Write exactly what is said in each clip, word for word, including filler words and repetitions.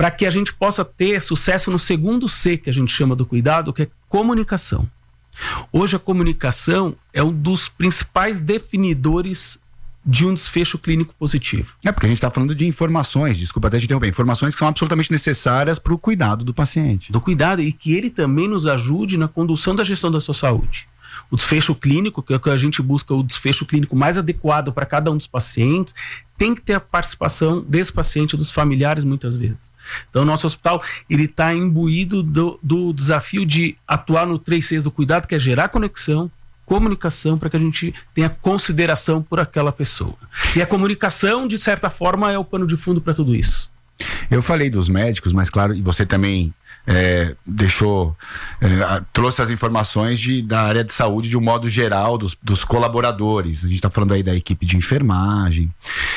para que a gente possa ter sucesso no segundo C, que a gente chama do cuidado, que é comunicação. Hoje a comunicação é um dos principais definidores de um desfecho clínico positivo. É porque a gente está falando de informações, desculpa até te interromper, informações que são absolutamente necessárias para o cuidado do paciente. Do cuidado, e que ele também nos ajude na condução da gestão da sua saúde. O desfecho clínico, que é o que a gente busca, o desfecho clínico mais adequado para cada um dos pacientes, tem que ter a participação desse paciente, dos familiares, muitas vezes. Então, o nosso hospital ele está imbuído do, do desafio de atuar no três Cs do cuidado, que é gerar conexão, comunicação, para que a gente tenha consideração por aquela pessoa. E a comunicação, de certa forma, é o pano de fundo para tudo isso. Eu falei dos médicos, mas claro, e você também é, deixou, é, trouxe as informações de, da área de saúde de um modo geral, dos, dos colaboradores. A gente está falando aí da equipe de enfermagem.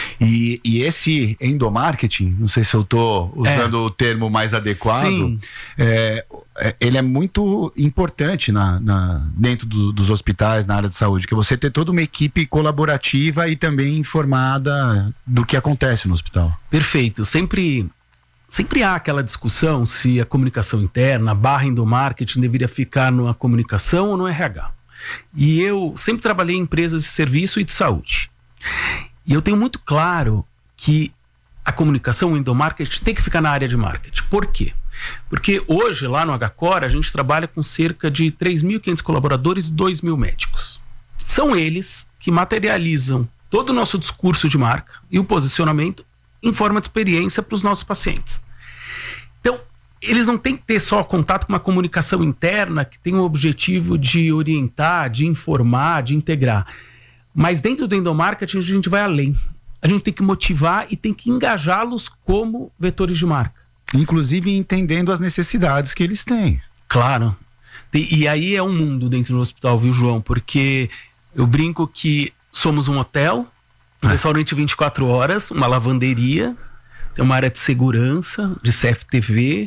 E, e esse endomarketing, não sei se eu estou usando é. o termo mais adequado, é, ele é muito importante na, na, dentro do, dos hospitais, na área de saúde, que você ter toda uma equipe colaborativa e também informada do que acontece no hospital. Perfeito. Sempre... Sempre há aquela discussão se a comunicação interna, a barra endomarketing deveria ficar na comunicação ou no R H. E eu sempre trabalhei em empresas de serviço e de saúde. E eu tenho muito claro que a comunicação, o endomarketing, tem que ficar na área de marketing. Por quê? Porque hoje, lá no H-Core, a gente trabalha com cerca de três mil e quinhentos colaboradores e dois mil médicos. São eles que materializam todo o nosso discurso de marca e o posicionamento em forma de experiência para os nossos pacientes. Então, eles não têm que ter só contato com uma comunicação interna que tem o objetivo de orientar, de informar, de integrar. Mas dentro do endomarketing a gente vai além. A gente tem que motivar e tem que engajá-los como vetores de marca. Inclusive entendendo as necessidades que eles têm. Claro. E aí é um mundo dentro do hospital, viu, João? Porque eu brinco que somos um hotel, um restaurante vinte e quatro horas, uma lavanderia, tem uma área de segurança, de C F T V,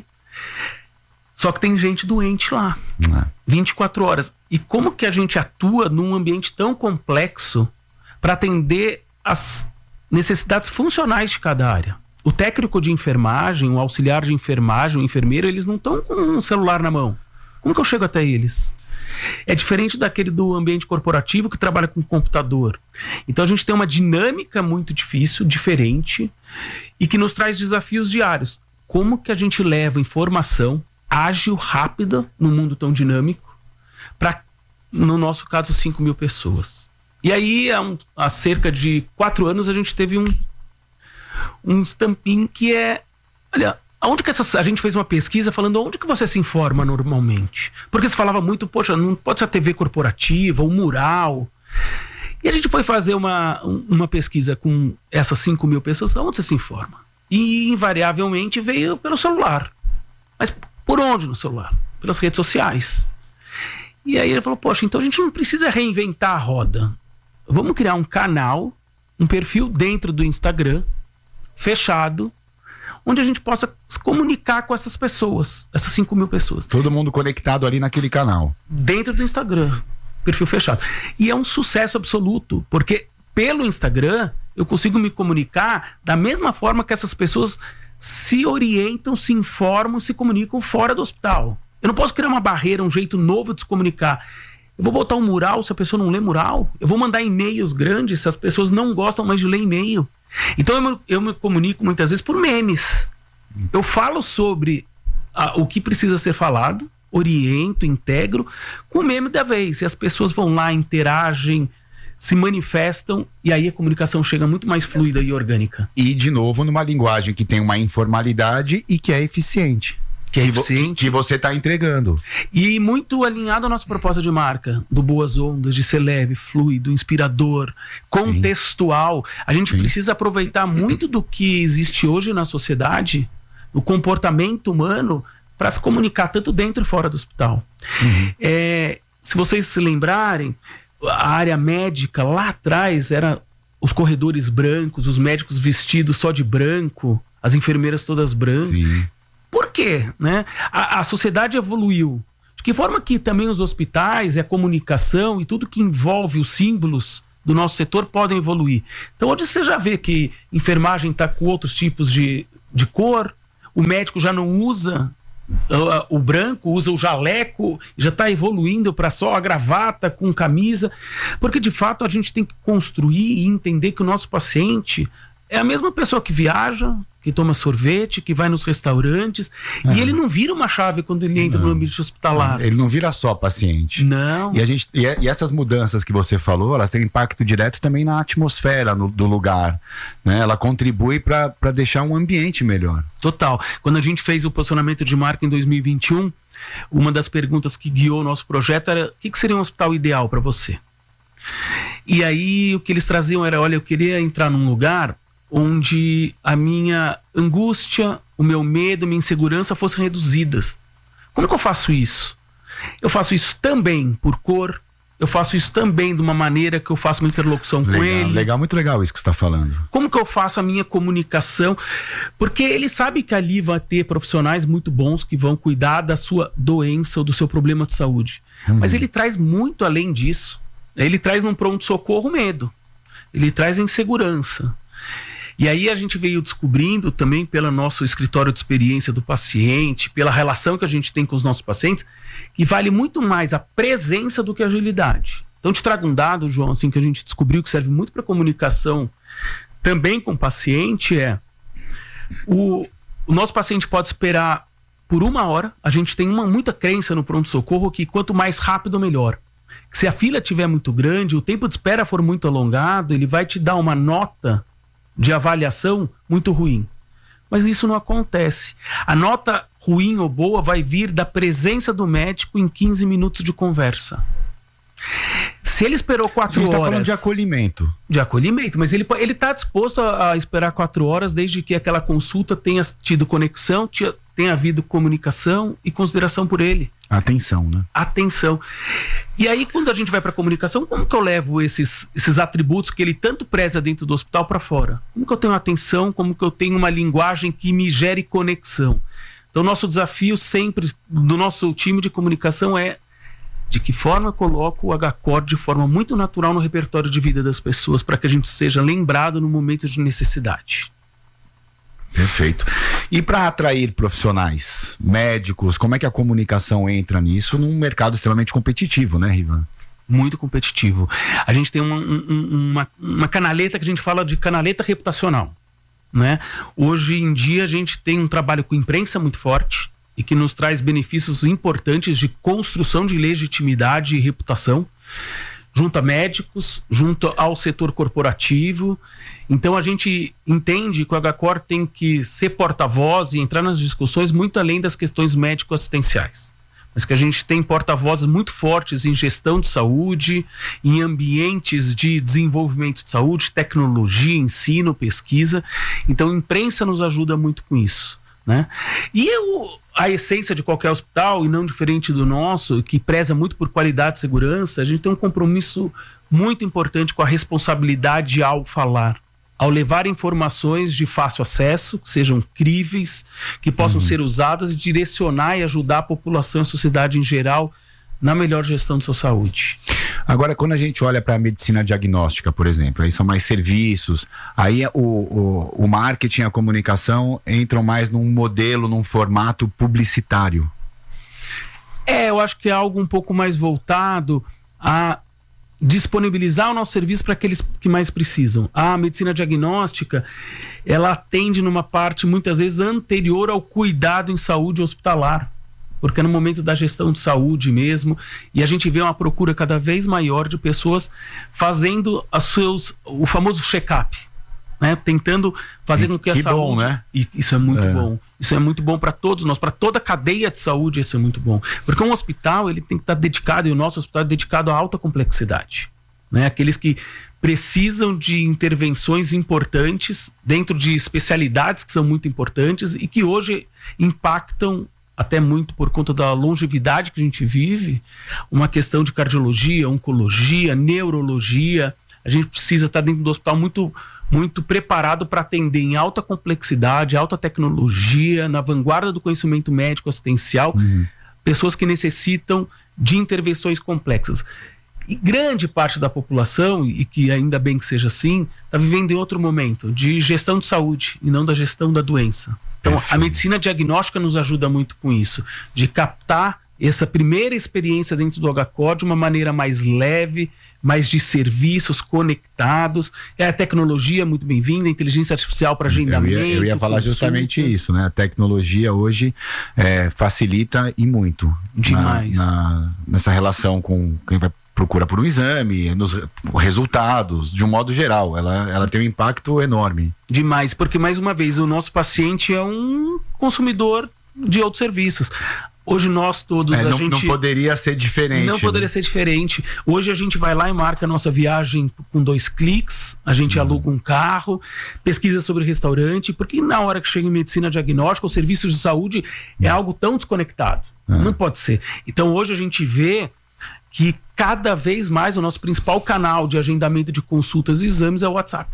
só que tem gente doente lá, é. vinte e quatro horas. E como que a gente atua num ambiente tão complexo para atender as necessidades funcionais de cada área? O técnico de enfermagem, o auxiliar de enfermagem, o enfermeiro, eles não estão com um celular na mão. Como que eu chego até eles? É diferente daquele do ambiente corporativo que trabalha com computador. Então a gente tem uma dinâmica muito difícil, diferente, e que nos traz desafios diários. Como que a gente leva informação ágil, rápida, num mundo tão dinâmico, para, no nosso caso, cinco mil pessoas. E aí, há, um, há cerca de quatro anos, a gente teve um, um estampim que é... Olha... Aonde que essa, a gente fez uma pesquisa falando onde que você se informa normalmente? Porque se falava muito, poxa, não pode ser a T V corporativa, o mural. E a gente foi fazer uma, uma pesquisa com essas cinco mil pessoas, onde você se informa? E invariavelmente veio pelo celular. Mas por onde no celular? Pelas redes sociais. E aí ele falou, poxa, então a gente não precisa reinventar a roda. Vamos criar um canal, um perfil dentro do Instagram, fechado, onde a gente possa se comunicar com essas pessoas, essas cinco mil pessoas. Todo mundo conectado ali naquele canal. Dentro do Instagram, perfil fechado. E é um sucesso absoluto, porque pelo Instagram eu consigo me comunicar da mesma forma que essas pessoas se orientam, se informam, se comunicam fora do hospital. Eu não posso criar uma barreira, um jeito novo de se comunicar. Eu vou botar um mural se a pessoa não lê mural. Eu vou mandar e-mails grandes se as pessoas não gostam mais de ler e-mail. Então eu me, eu me comunico muitas vezes por memes. Eu falo sobre a, o que precisa ser falado, oriento, integro, com o meme da vez. E as pessoas vão lá, interagem, se manifestam, e aí a comunicação chega muito mais fluida e orgânica. E, de novo, numa linguagem que tem uma informalidade e que é eficiente. Que, é eficiente. que você está entregando. E muito alinhado à nossa proposta de marca, do Boas Ondas, de ser leve, fluido, inspirador, contextual. Sim. A gente Sim. precisa aproveitar muito do que existe hoje na sociedade, o comportamento humano, para se comunicar tanto dentro e fora do hospital. Uhum. É, se vocês se lembrarem, a área médica lá atrás era os corredores brancos, os médicos vestidos só de branco, as enfermeiras todas brancas. Sim. Por quê? Né? A, a sociedade evoluiu. De que forma que também os hospitais e a comunicação e tudo que envolve os símbolos do nosso setor podem evoluir? Então hoje você já vê que enfermagem está com outros tipos de, de cor, o médico já não usa o, o branco, usa o jaleco, já está evoluindo para só a gravata com camisa, porque de fato a gente tem que construir e entender que o nosso paciente é a mesma pessoa que viaja, que toma sorvete, que vai nos restaurantes, é. e ele não vira uma chave quando ele entra não. no ambiente hospitalar. Ele não vira só paciente. Não. E, a gente, e, e essas mudanças que você falou, elas têm impacto direto também na atmosfera no, do lugar. Né? Ela contribui para deixar um ambiente melhor. Total. Quando a gente fez o posicionamento de marca em dois mil e vinte e um, uma das perguntas que guiou o nosso projeto era: o que, que seria um hospital ideal para você? E aí o que eles traziam era: olha, eu queria entrar num lugar onde a minha angústia, o meu medo, minha insegurança fossem reduzidas. Como que eu faço isso? Eu faço isso também por cor, eu faço isso também de uma maneira que eu faço uma interlocução legal, com ele. Legal, muito legal isso que você está falando. Como que eu faço a minha comunicação? Porque ele sabe que ali vai ter profissionais muito bons que vão cuidar da sua doença ou do seu problema de saúde. Uhum. Mas ele traz muito além disso. Ele traz num pronto-socorro medo. Ele traz a insegurança. E aí a gente veio descobrindo também pelo nosso escritório de experiência do paciente, pela relação que a gente tem com os nossos pacientes, que vale muito mais a presença do que a agilidade. Então te trago um dado, João, assim, que a gente descobriu que serve muito para comunicação também com o paciente, é o, o nosso paciente pode esperar por uma hora. A gente tem uma, muita crença no pronto-socorro que quanto mais rápido, melhor. Que se a fila estiver muito grande, o tempo de espera for muito alongado, ele vai te dar uma nota de avaliação muito ruim. Mas isso não acontece. A nota ruim ou boa vai vir da presença do médico em quinze minutos de conversa. Se ele esperou quatro horas... A gente está falando de acolhimento. De acolhimento, mas ele ele está disposto a, a esperar quatro horas desde que aquela consulta tenha tido conexão, tenha, tenha havido comunicação e consideração por ele. Atenção, né? Atenção. E aí, quando a gente vai para a comunicação, como que eu levo esses, esses atributos que ele tanto preza dentro do hospital para fora? Como que eu tenho atenção? Como que eu tenho uma linguagem que me gere conexão? Então, nosso desafio sempre do nosso time de comunicação é de que forma eu coloco o H C O R de forma muito natural no repertório de vida das pessoas, para que a gente seja lembrado no momento de necessidade. Perfeito. E para atrair profissionais, médicos, como é que a comunicação entra nisso num mercado extremamente competitivo, né, Rivan? Muito competitivo. A gente tem uma, uma, uma canaleta que a gente fala de canaleta reputacional, né? Hoje em dia a gente tem um trabalho com imprensa muito forte e que nos traz benefícios importantes de construção de legitimidade e reputação, junto a médicos, junto ao setor corporativo. Então a gente entende que o H C O R tem que ser porta-voz e entrar nas discussões muito além das questões médico-assistenciais, mas que a gente tem porta-vozes muito fortes em gestão de saúde, em ambientes de desenvolvimento de saúde, tecnologia, ensino, pesquisa. Então a imprensa nos ajuda muito com isso, né? E eu, a essência de qualquer hospital, e não diferente do nosso, que preza muito por qualidade e segurança, a gente tem um compromisso muito importante com a responsabilidade ao falar, ao levar informações de fácil acesso, que sejam críveis, que possam uhum. ser usadas e direcionar e ajudar a população e a sociedade em geral na melhor gestão de sua saúde. Agora, quando a gente olha para a medicina diagnóstica, por exemplo, aí são mais serviços, aí o, o, o marketing e a comunicação entram mais num modelo, num formato publicitário. É, eu acho que é algo um pouco mais voltado a disponibilizar o nosso serviço para aqueles que mais precisam. A medicina diagnóstica, ela atende numa parte muitas vezes anterior ao cuidado em saúde hospitalar, porque é no momento da gestão de saúde mesmo, e a gente vê uma procura cada vez maior de pessoas fazendo as seus, o famoso check-up, né? Tentando fazer com que, que a saúde... bom, né? E isso é muito é. bom. Isso é muito bom para todos nós, para toda a cadeia de saúde, isso é muito bom. Porque um hospital, ele tem que estar dedicado, e o nosso hospital é dedicado à alta complexidade, né? Aqueles que precisam de intervenções importantes dentro de especialidades que são muito importantes e que hoje impactam até muito por conta da longevidade que a gente vive, uma questão de cardiologia, oncologia, neurologia. A gente precisa estar dentro do hospital muito, muito preparado para atender em alta complexidade, alta tecnologia, na vanguarda do conhecimento médico assistencial, uhum. pessoas que necessitam de intervenções complexas. E grande parte da população, e que ainda bem que seja assim, está vivendo em outro momento, de gestão de saúde e não da gestão da doença. Então, Perfeito. a medicina diagnóstica nos ajuda muito com isso, de captar essa primeira experiência dentro do H C O R de uma maneira mais leve, mais de serviços conectados. É a tecnologia muito bem-vinda, a inteligência artificial para agendamento. Eu ia, eu ia falar consultas. justamente isso, né? A tecnologia hoje é, facilita e muito. Demais. Na, na, nessa relação com quem vai procura por um exame, nos resultados, de um modo geral. Ela, ela tem um impacto enorme. Demais, porque mais uma vez, o nosso paciente é um consumidor de outros serviços. Hoje nós todos, É, a não, gente... não poderia ser diferente. Não poderia né? ser diferente. Hoje a gente vai lá e marca a nossa viagem com dois cliques, a gente uhum. aluga um carro, pesquisa sobre restaurante, porque na hora que chega em medicina diagnóstica, os serviços de saúde uhum. é algo tão desconectado. Uhum. Não pode ser. Então hoje a gente vê que cada vez mais o nosso principal canal de agendamento de consultas e exames é o WhatsApp.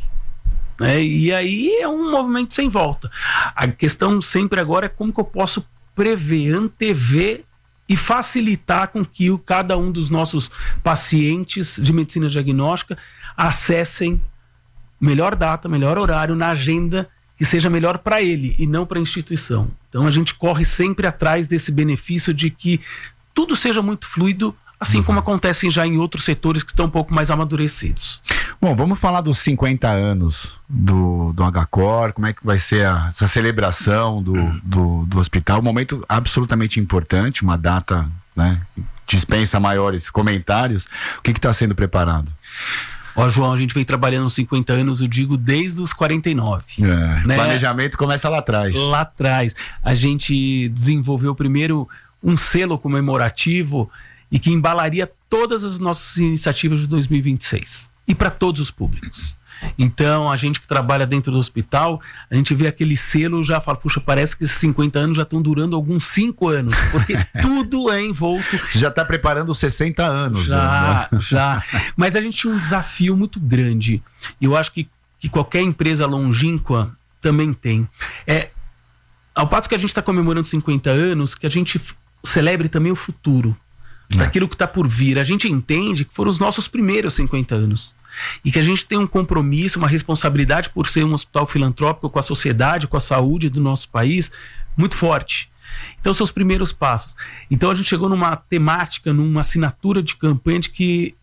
É, e aí é um movimento sem volta. A questão sempre agora é como que eu posso prever, antever e facilitar com que o, cada um dos nossos pacientes de medicina diagnóstica acessem melhor data, melhor horário na agenda que seja melhor para ele e não para a instituição. Então a gente corre sempre atrás desse benefício de que tudo seja muito fluido, assim uhum. como acontece já em outros setores que estão um pouco mais amadurecidos. Bom, vamos falar dos cinquenta anos do, do H C O R, como é que vai ser a, essa celebração do, do, do hospital, um momento absolutamente importante, uma data, né, dispensa maiores comentários. O que está sendo preparado? Ó, João, a gente vem trabalhando uns cinquenta anos, eu digo, desde os quarenta e nove. É, né? O planejamento começa lá atrás. Lá atrás. A gente desenvolveu primeiro um selo comemorativo e que embalaria todas as nossas iniciativas de dois mil e vinte e seis. E para todos os públicos. Então, a gente que trabalha dentro do hospital, a gente vê aquele selo e já fala, puxa, parece que esses cinquenta anos já estão durando alguns cinco anos, porque tudo é envolto. Você já está preparando os sessenta anos. Já, né? já. Mas a gente tinha um desafio muito grande. E eu acho que, que qualquer empresa longínqua também tem. É, ao passo que a gente está comemorando cinquenta anos, que a gente celebre também o futuro. Daquilo que está por vir. A gente entende que foram os nossos primeiros cinquenta anos. E que a gente tem um compromisso, uma responsabilidade por ser um hospital filantrópico com a sociedade, com a saúde do nosso país, muito forte. Então, são os primeiros passos. Então, a gente chegou numa temática, numa assinatura de campanha de que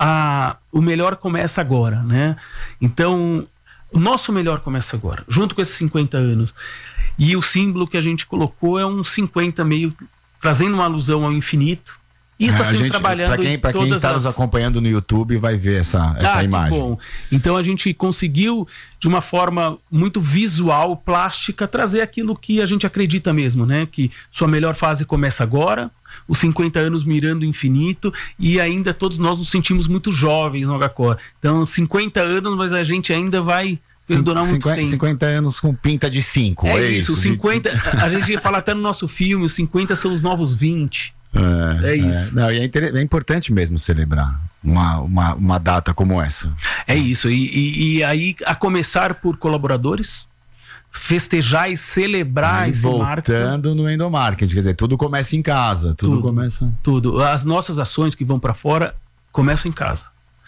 a, o melhor começa agora, né? Então, o nosso melhor começa agora, junto com esses cinquenta anos. E o símbolo que a gente colocou é um cinquenta meio, trazendo uma alusão ao infinito. E está sendo trabalhando para quem, pra quem está as... nos acompanhando no YouTube vai ver essa, essa ah, imagem. Que bom. Então a gente conseguiu, de uma forma muito visual, plástica, trazer aquilo que a gente acredita mesmo, né? Que sua melhor fase começa agora, os cinquenta anos mirando o infinito, e ainda todos nós nos sentimos muito jovens no H C O R. Então, cinquenta anos, mas a gente ainda vai perdurar muito cinquenta, tempo. cinquenta anos com pinta de cinco. É, é isso, isso. cinquenta, a gente fala até no nosso filme, os cinquenta são os novos vinte. É, é isso. É, não, e é, inter... é importante mesmo celebrar uma, uma, uma data como essa. É isso. E, e, e aí, a começar por colaboradores, festejar e celebrar aí, esse voltando marco. no endomarketing, quer dizer, tudo começa em casa. Tudo, tudo começa. Tudo. As nossas ações que vão para fora começam em casa.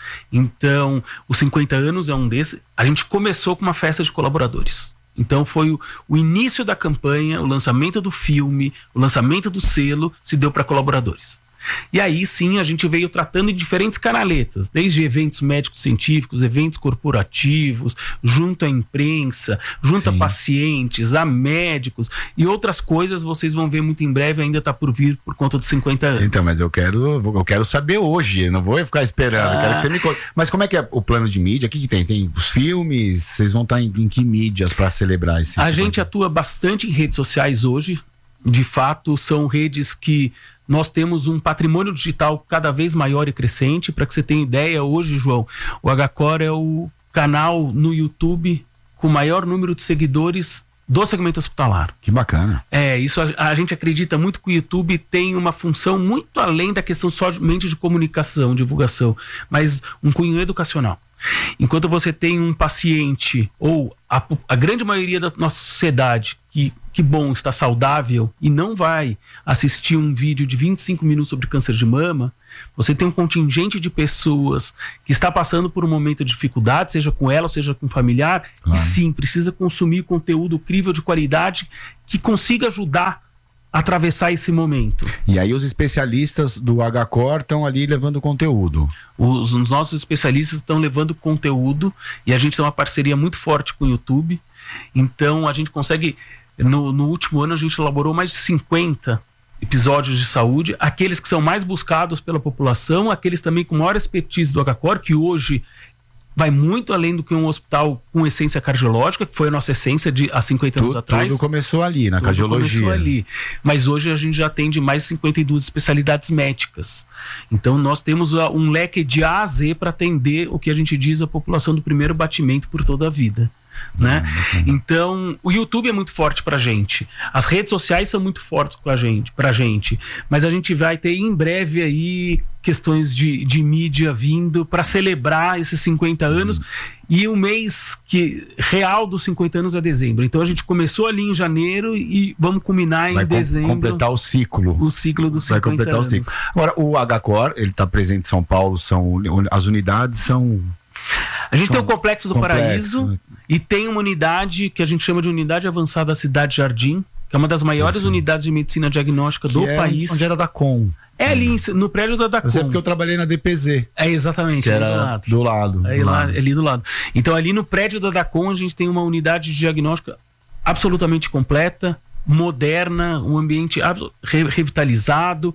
Então, os cinquenta anos é um desses. A gente começou com uma festa de colaboradores. Então foi o, o início da campanha, o lançamento do filme, o lançamento do selo, se deu para colaboradores. E aí sim a gente veio tratando em diferentes canaletas, desde eventos médicos científicos, eventos corporativos, junto à imprensa, junto sim. a pacientes, a médicos e outras coisas vocês vão ver muito em breve, ainda está por vir por conta dos cinquenta anos. Então, mas eu quero, eu quero saber hoje, não vou ficar esperando, ah. quero que você me conte. Mas como é que é o plano de mídia? O que, que tem? Tem os filmes? Vocês vão estar em, em que mídias para celebrar esse? A gente atua bastante em redes sociais hoje, de fato são redes que nós temos um patrimônio digital cada vez maior e crescente. Para que você tenha ideia, hoje, João, o H C O R é o canal no YouTube com o maior número de seguidores do segmento hospitalar. Que bacana. É, isso a, a gente acredita muito que o YouTube tem uma função muito além da questão somente de comunicação, divulgação, mas um cunho educacional. Enquanto você tem um paciente, ou a, a grande maioria da nossa sociedade, que, que bom, está saudável e não vai assistir um vídeo de vinte e cinco minutos sobre câncer de mama, você tem um contingente de pessoas que está passando por um momento de dificuldade, seja com ela ou seja com um familiar, claro. E sim, precisa consumir conteúdo crível de qualidade que consiga ajudar a atravessar esse momento. E aí os especialistas do H-Core estão ali levando conteúdo. Os, os nossos especialistas estão levando conteúdo e a gente tem uma parceria muito forte com o YouTube. Então a gente consegue, no, no último ano a gente elaborou mais de cinquenta episódios de saúde, aqueles que são mais buscados pela população, aqueles também com maior expertise do H-Core, que hoje vai muito além do que um hospital com essência cardiológica, que foi a nossa essência de há cinquenta anos tudo, atrás. Tudo começou ali, na tudo cardiologia. Começou ali. Mas hoje a gente já atende mais de cinquenta e duas especialidades médicas. Então nós temos um leque de A a Z para atender o que a gente diz a população do primeiro batimento por toda a vida. Né? Uhum. Então o YouTube é muito forte pra gente, as redes sociais são muito fortes com a gente, pra gente, mas a gente vai ter em breve aí questões de, de mídia vindo para celebrar esses cinquenta anos, uhum. E o mês que, real dos cinquenta anos é dezembro, então a gente começou ali em janeiro e vamos culminar em vai dezembro, completar o ciclo o ciclo dos vai cinquenta completar anos. O ciclo. Agora o H-Core, ele está presente em São Paulo, são, as unidades são... A gente são tem o Complexo do complexo, Paraíso, né? E tem uma unidade que a gente chama de Unidade Avançada Cidade Jardim, que é uma das maiores Isso. unidades de medicina diagnóstica do é país. Onde era da Com. É ali em, no prédio da Dacom. Eu sei porque eu trabalhei na D P Z. É exatamente, que ali era do lado. Do lado, é do lá, lado. ali do lado. Então ali no prédio da Dacom a gente tem uma unidade de diagnóstica absolutamente completa, moderna, um ambiente re revitalizado.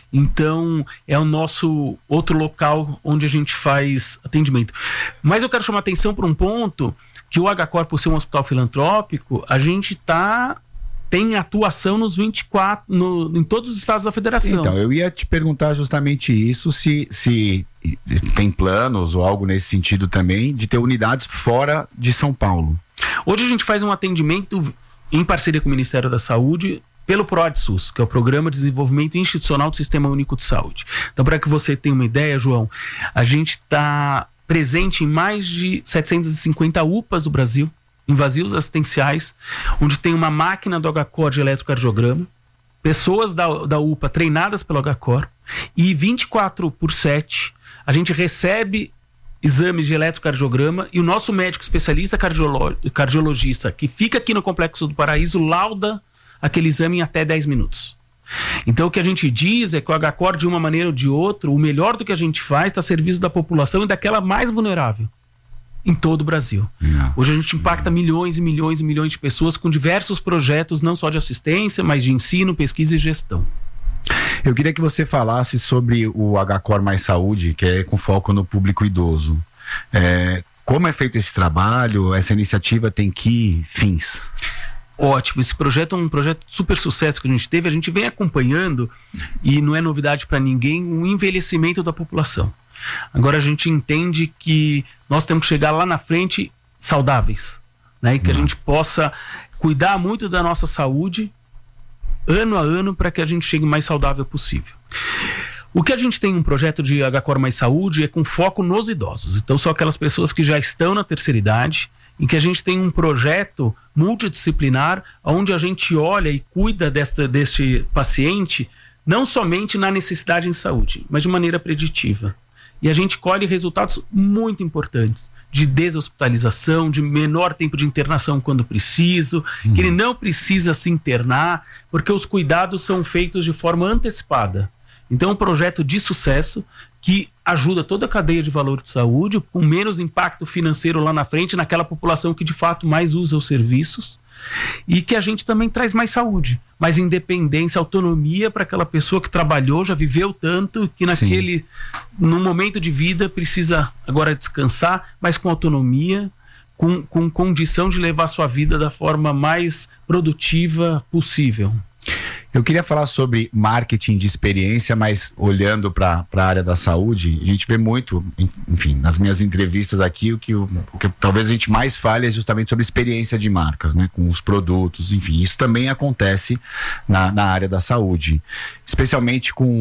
Então é o nosso outro local onde a gente faz atendimento. Mas eu quero chamar a atenção para um ponto que o H-Core, por ser um hospital filantrópico, a gente tá, tem atuação nos vinte e quatro, no, em todos os estados da federação. Então, eu ia te perguntar justamente isso, se, se tem planos ou algo nesse sentido também, de ter unidades fora de São Paulo. Hoje a gente faz um atendimento em parceria com o Ministério da Saúde, pelo PRODSUS, que é o Programa de Desenvolvimento Institucional do Sistema Único de Saúde. Então, para que você tenha uma ideia, João, a gente está presente em mais de setecentas e cinquenta U P As do Brasil, em vazios assistenciais, onde tem uma máquina do H-Core de eletrocardiograma, pessoas da, da U P A treinadas pelo H-Core, e vinte e quatro por sete a gente recebe exames de eletrocardiograma e o nosso médico especialista cardiolo cardiologista, que fica aqui no Complexo do Paraíso, lauda aquele exame em até dez minutos. Então o que a gente diz é que o H-Core, de uma maneira ou de outra, o melhor do que a gente faz está a serviço da população e daquela mais vulnerável em todo o Brasil. Não. Hoje a gente impacta milhões e milhões e milhões de pessoas com diversos projetos, não só de assistência, mas de ensino, pesquisa e gestão. Eu queria que você falasse sobre o H-Core Mais Saúde, que é com foco no público idoso. É, como é feito esse trabalho? Essa iniciativa tem que fins? Ótimo, esse projeto é um projeto de super sucesso que a gente teve, a gente vem acompanhando, e não é novidade para ninguém, o envelhecimento da população. Agora a gente entende que nós temos que chegar lá na frente saudáveis, né? E que a gente possa cuidar muito da nossa saúde, ano a ano, para que a gente chegue o mais saudável possível. O que a gente tem um projeto de H-Core Mais Saúde é com foco nos idosos, então são aquelas pessoas que já estão na terceira idade, em que a gente tem um projeto multidisciplinar onde a gente olha e cuida desta, deste paciente não somente na necessidade em saúde, mas de maneira preditiva. E a gente colhe resultados muito importantes de deshospitalização, de menor tempo de internação quando preciso, uhum. que ele não precisa se internar, porque os cuidados são feitos de forma antecipada. Então é um projeto de sucesso que ajuda toda a cadeia de valor de saúde, com menos impacto financeiro lá na frente, naquela população que de fato mais usa os serviços, e que a gente também traz mais saúde, mais independência, autonomia para aquela pessoa que trabalhou, já viveu tanto, que naquele, num momento de vida precisa agora descansar, mas com autonomia, com, com condição de levar a sua vida da forma mais produtiva possível. Eu queria falar sobre marketing de experiência, mas olhando para a área da saúde, a gente vê muito, enfim, nas minhas entrevistas aqui, o que, o, o que talvez a gente mais fale é justamente sobre experiência de marca, né, com os produtos, enfim, isso também acontece na, na área da saúde, especialmente com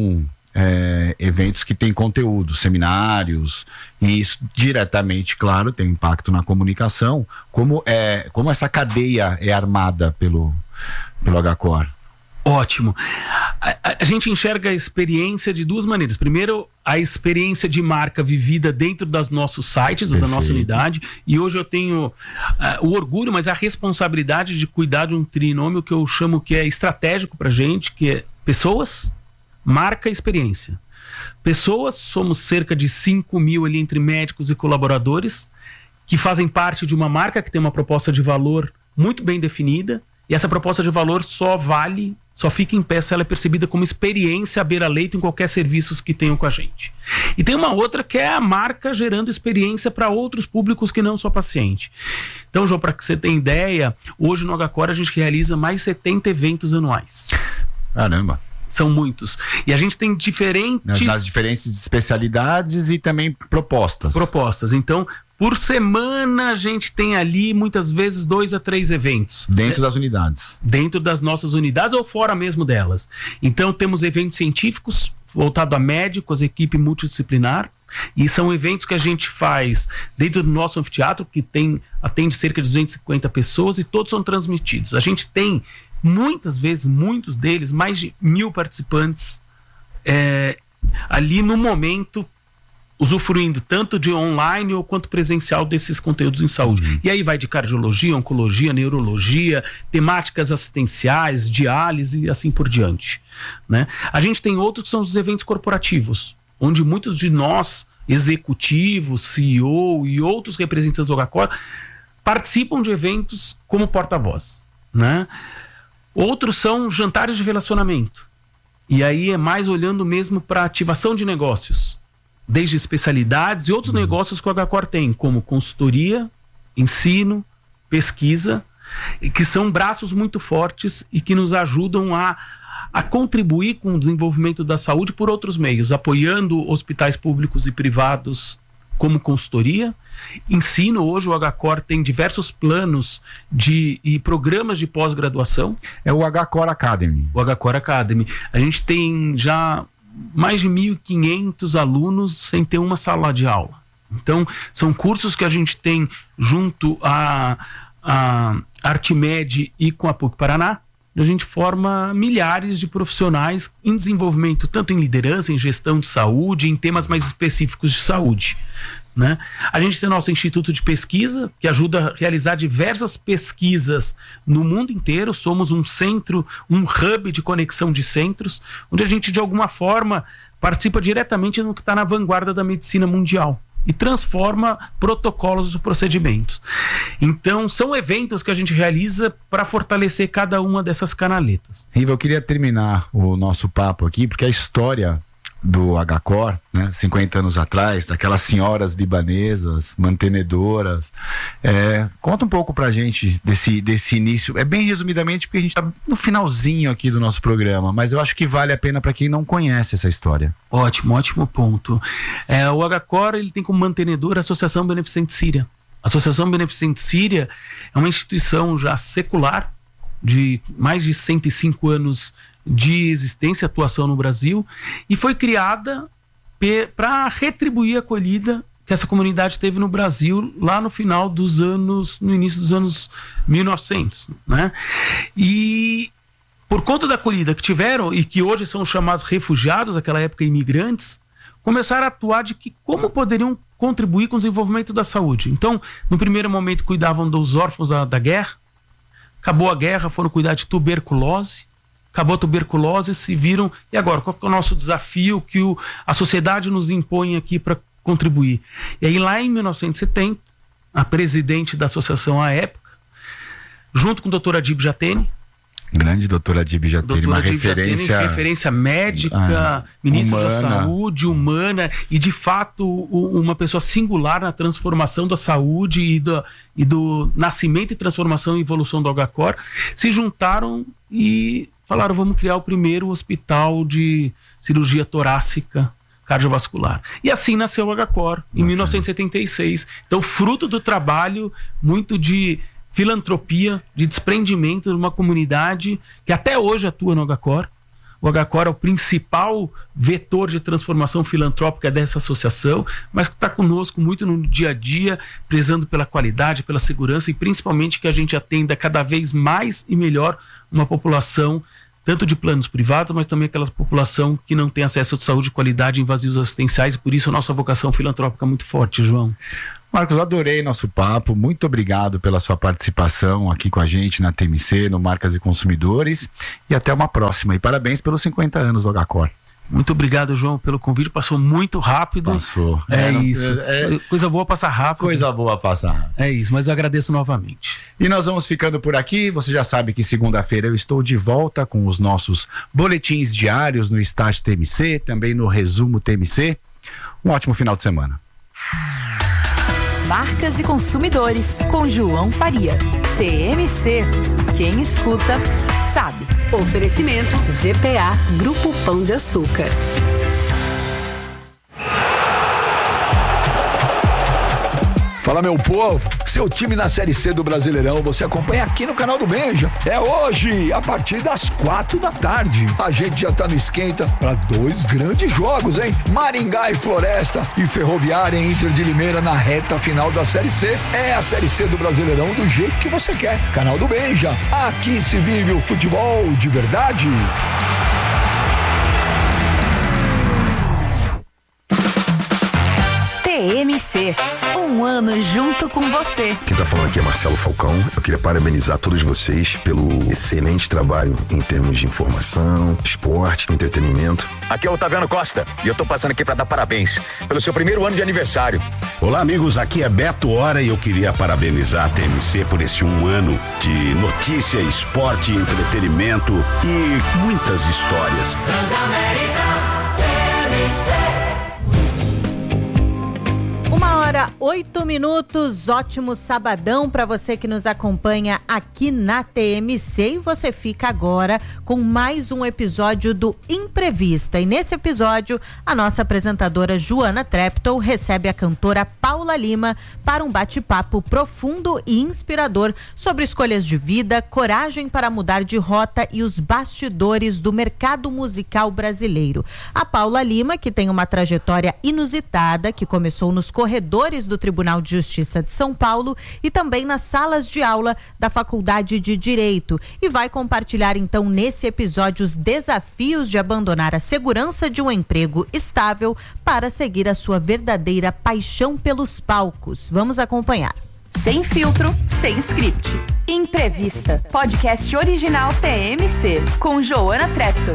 é, eventos que têm conteúdo, seminários, e isso diretamente, claro, tem impacto na comunicação. Como, é, como essa cadeia é armada pelo, pelo Agacor? Ótimo. A, a, a gente enxerga a experiência de duas maneiras. Primeiro, a experiência de marca vivida dentro dos nossos sites, Perfeito. Da nossa unidade. E hoje eu tenho uh, o orgulho, mas a responsabilidade de cuidar de um trinômio que eu chamo que é estratégico para a gente, que é pessoas, marca e experiência. Pessoas, somos cerca de cinco mil ali entre médicos e colaboradores, que fazem parte de uma marca que tem uma proposta de valor muito bem definida. E essa proposta de valor só vale, só fica em pé se ela é percebida como experiência à beira-leito em qualquer serviço que tenham com a gente. E tem uma outra que é a marca gerando experiência para outros públicos que não só paciente. Então, João, para que você tenha ideia, hoje no Agacor a gente realiza mais de setenta eventos anuais. Caramba! São muitos. E a gente tem diferentes... Nas diferentes especialidades e também propostas. Propostas. Então, por semana a gente tem ali muitas vezes dois a três eventos. Dentro é, das unidades. Dentro das nossas unidades ou fora mesmo delas. Então temos eventos científicos voltados a médicos, equipe multidisciplinar. E são eventos que a gente faz dentro do nosso anfiteatro, que tem, atende cerca de duzentas e cinquenta pessoas, e todos são transmitidos. A gente tem, muitas vezes, muitos deles, mais de mil participantes é, ali no momento, usufruindo tanto de online ou quanto presencial desses conteúdos em saúde. Uhum. E aí vai de cardiologia, oncologia, neurologia, temáticas assistenciais, diálise e assim por diante, né? A gente tem outros que são os eventos corporativos, onde muitos de nós, executivos, C E O e outros representantes do Agacor, participam de eventos como porta-voz, né? Outros são jantares de relacionamento. E aí é mais olhando mesmo para ativação de negócios, desde especialidades e outros uhum. negócios que o Agacor tem, como consultoria, ensino, pesquisa, e que são braços muito fortes e que nos ajudam a, a contribuir com o desenvolvimento da saúde por outros meios, apoiando hospitais públicos e privados como consultoria. Ensino, hoje o Agacor tem diversos planos de, e programas de pós-graduação. É o Agacor Academy. O Agacor Academy. A gente tem já mais de mil e quinhentos alunos sem ter uma sala de aula. Então, são cursos que a gente tem junto à, à Artimed e com a PUC Paraná. A gente forma milhares de profissionais em desenvolvimento, tanto em liderança, em gestão de saúde, em temas mais específicos de saúde, né? A gente tem nosso Instituto de Pesquisa, que ajuda a realizar diversas pesquisas no mundo inteiro. Somos um centro, um hub de conexão de centros, onde a gente, de alguma forma, participa diretamente no que está na vanguarda da medicina mundial e transforma protocolos e procedimentos. Então, são eventos que a gente realiza para fortalecer cada uma dessas canaletas. Riva, eu queria terminar o nosso papo aqui, porque a história do Agacor, né, cinquenta anos atrás, daquelas senhoras libanesas, mantenedoras, é, conta um pouco pra gente desse, desse início, é bem resumidamente, porque a gente tá no finalzinho aqui do nosso programa, mas eu acho que vale a pena para quem não conhece essa história. Ótimo, ótimo ponto. É, o Agacor, ele tem como mantenedora a Associação Beneficente Síria. A Associação Beneficente Síria é uma instituição já secular, de mais de cento e cinco anos de existência e atuação no Brasil, e foi criada para retribuir a acolhida que essa comunidade teve no Brasil lá no final dos anos, no início dos anos mil e novecentos, né? E por conta da acolhida que tiveram, e que hoje são chamados refugiados, naquela época imigrantes, começaram a atuar de que como poderiam contribuir com o desenvolvimento da saúde. Então, no primeiro momento, cuidavam dos órfãos da, da guerra. Acabou a guerra, foram cuidar de tuberculose. Acabou a tuberculose, se viram... E agora, qual é o nosso desafio que o, a sociedade nos impõe aqui para contribuir? E aí, lá em mil novecentos e setenta, a presidente da associação à época, junto com o doutor Adib Jatene, grande doutora Adib Jatene, uma Adib referência... Jatene, referência médica, ah, ministro da saúde, humana, e de fato uma pessoa singular na transformação da saúde e do, e do nascimento e transformação e evolução do Agacor, se juntaram e falaram, vamos criar o primeiro hospital de cirurgia torácica cardiovascular. E assim nasceu o Agacor, em mil novecentos e setenta e seis. Então, fruto do trabalho muito de filantropia, de desprendimento de uma comunidade que até hoje atua no Agacor, O H-Core é o principal vetor de transformação filantrópica dessa associação, mas que está conosco muito no dia a dia, prezando pela qualidade, pela segurança e principalmente que a gente atenda cada vez mais e melhor uma população tanto de planos privados, mas também aquela população que não tem acesso à saúde de qualidade em vazios assistenciais, e por isso a nossa vocação filantrópica é muito forte, João. Marcos, adorei nosso papo, muito obrigado pela sua participação aqui com a gente na T M C, no Marcas e Consumidores, e até uma próxima, e parabéns pelos cinquenta anos do H-Core. Muito obrigado, João, pelo convite. Passou muito rápido. Passou. É, é isso. É, é... Coisa boa passar rápido. Coisa boa passar rápido. É isso, mas eu agradeço novamente. E nós vamos ficando por aqui. Você já sabe que segunda-feira eu estou de volta com os nossos boletins diários no Start T M C, também no Resumo T M C. Um ótimo final de semana. Marcas e Consumidores, com João Faria. T M C. Quem escuta, sabe. Oferecimento G P A, Grupo Pão de Açúcar. Fala, meu povo, seu time na Série C do Brasileirão você acompanha aqui no canal do Benja. É hoje, a partir das quatro da tarde. A gente já tá no esquenta para dois grandes jogos, hein? Maringá e Floresta e Ferroviária e Inter de Limeira na reta final da Série C. É a Série C do Brasileirão do jeito que você quer. Canal do Benja, aqui se vive o futebol de verdade. T M C. Um ano junto com você. Quem tá falando aqui é Marcelo Falcão. Eu queria parabenizar todos vocês pelo excelente trabalho em termos de informação, esporte, entretenimento. Aqui é o Otaviano Costa e eu tô passando aqui para dar parabéns pelo seu primeiro ano de aniversário. Olá, amigos, aqui é Beto Hora e eu queria parabenizar a T M C por esse um ano de notícia, esporte, entretenimento e muitas histórias. Transamérica T M C. Uma hora, oito minutos, ótimo sabadão para você que nos acompanha aqui na T M C, e você fica agora com mais um episódio do Imprevista. E nesse episódio, a nossa apresentadora Joana Treptow recebe a cantora Paula Lima para um bate-papo profundo e inspirador sobre escolhas de vida, coragem para mudar de rota e os bastidores do mercado musical brasileiro. A Paula Lima, que tem uma trajetória inusitada, que começou nos corredores do Tribunal de Justiça de São Paulo e também nas salas de aula da Faculdade de Direito, e vai compartilhar então nesse episódio os desafios de abandonar a segurança de um emprego estável para seguir a sua verdadeira paixão pelos palcos. Vamos acompanhar. Sem filtro, sem script. Imprevista, podcast original T M C, com Joana Treptow.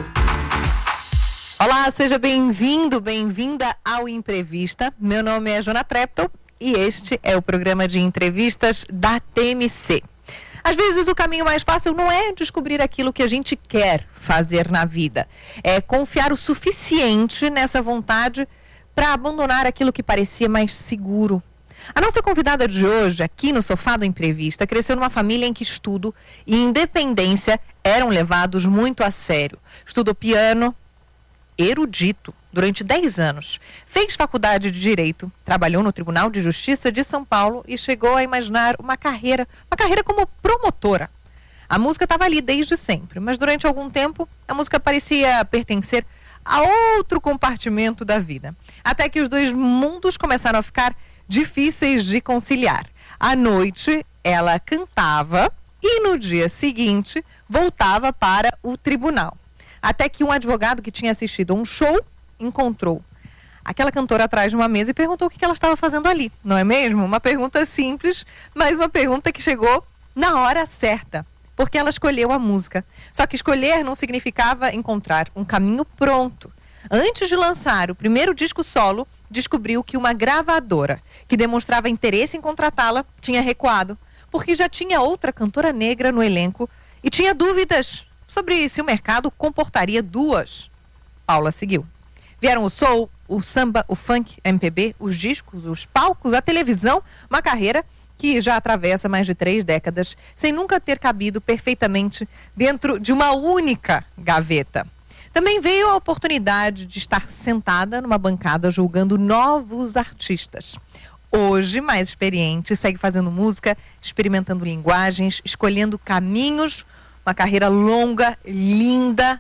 Olá, seja bem-vindo, bem-vinda ao Imprevista. Meu nome é Joana Treptow e este é o programa de entrevistas da T M C. Às vezes o caminho mais fácil não é descobrir aquilo que a gente quer fazer na vida, é confiar o suficiente nessa vontade para abandonar aquilo que parecia mais seguro. A nossa convidada de hoje, aqui no Sofá do Imprevista, cresceu numa família em que estudo e independência eram levados muito a sério. Estudou piano, erudito, durante dez anos. Fez faculdade de Direito, trabalhou no Tribunal de Justiça de São Paulo e chegou a imaginar uma carreira, uma carreira como promotora. A música estava ali desde sempre, mas durante algum tempo a música parecia pertencer a outro compartimento da vida. Até que os dois mundos começaram a ficar difíceis de conciliar. À noite, ela cantava e no dia seguinte voltava para o tribunal. Até que um advogado que tinha assistido a um show encontrou aquela cantora atrás de uma mesa e perguntou o que ela estava fazendo ali. Não é mesmo? Uma pergunta simples, mas uma pergunta que chegou na hora certa, porque ela escolheu a música. Só que escolher não significava encontrar um caminho pronto. Antes de lançar o primeiro disco solo, descobriu que uma gravadora que demonstrava interesse em contratá-la tinha recuado, porque já tinha outra cantora negra no elenco e tinha dúvidas sobre se o mercado comportaria duas. Paula seguiu. Vieram o soul, o samba, o funk, M P B, os discos, os palcos, a televisão, uma carreira que já atravessa mais de três décadas sem nunca ter cabido perfeitamente dentro de uma única gaveta. Também veio a oportunidade de estar sentada numa bancada julgando novos artistas. Hoje, mais experiente, segue fazendo música, experimentando linguagens, escolhendo caminhos. Uma carreira longa, linda,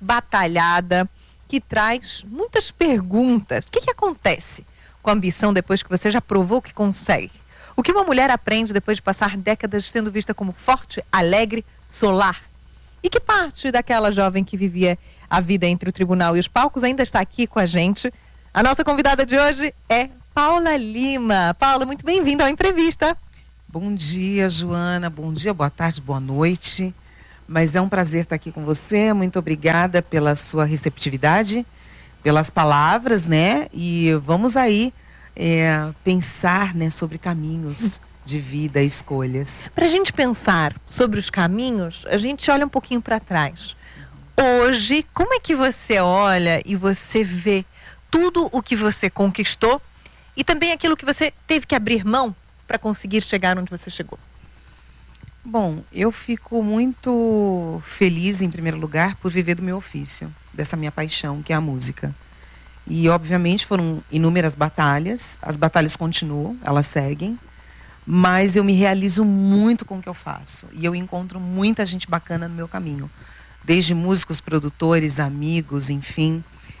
batalhada, que traz muitas perguntas. O que, que acontece com a ambição depois que você já provou que consegue? O que uma mulher aprende depois de passar décadas sendo vista como forte, alegre, solar? E que parte daquela jovem que vivia a vida entre o tribunal e os palcos ainda está aqui com a gente? A nossa convidada de hoje é Paula Lima. Paula, muito bem-vinda ao Entrevista. Bom dia, Joana. Bom dia, boa tarde, boa noite. Mas é um prazer estar aqui com você. Muito obrigada pela sua receptividade, pelas palavras, né? E vamos aí é, pensar, né, sobre caminhos de vida e escolhas. Para a gente pensar sobre os caminhos, a gente olha um pouquinho para trás. Hoje, como é que você olha e você vê tudo o que você conquistou e também aquilo que você teve que abrir mão para conseguir chegar onde você chegou? Bom, eu fico muito feliz, em primeiro lugar, por viver do meu ofício, dessa minha paixão, que é a música. E, obviamente, foram inúmeras batalhas, as batalhas continuam, elas seguem, mas eu me realizo muito com o que eu faço. E eu encontro muita gente bacana no meu caminho, desde músicos, produtores, amigos, enfim.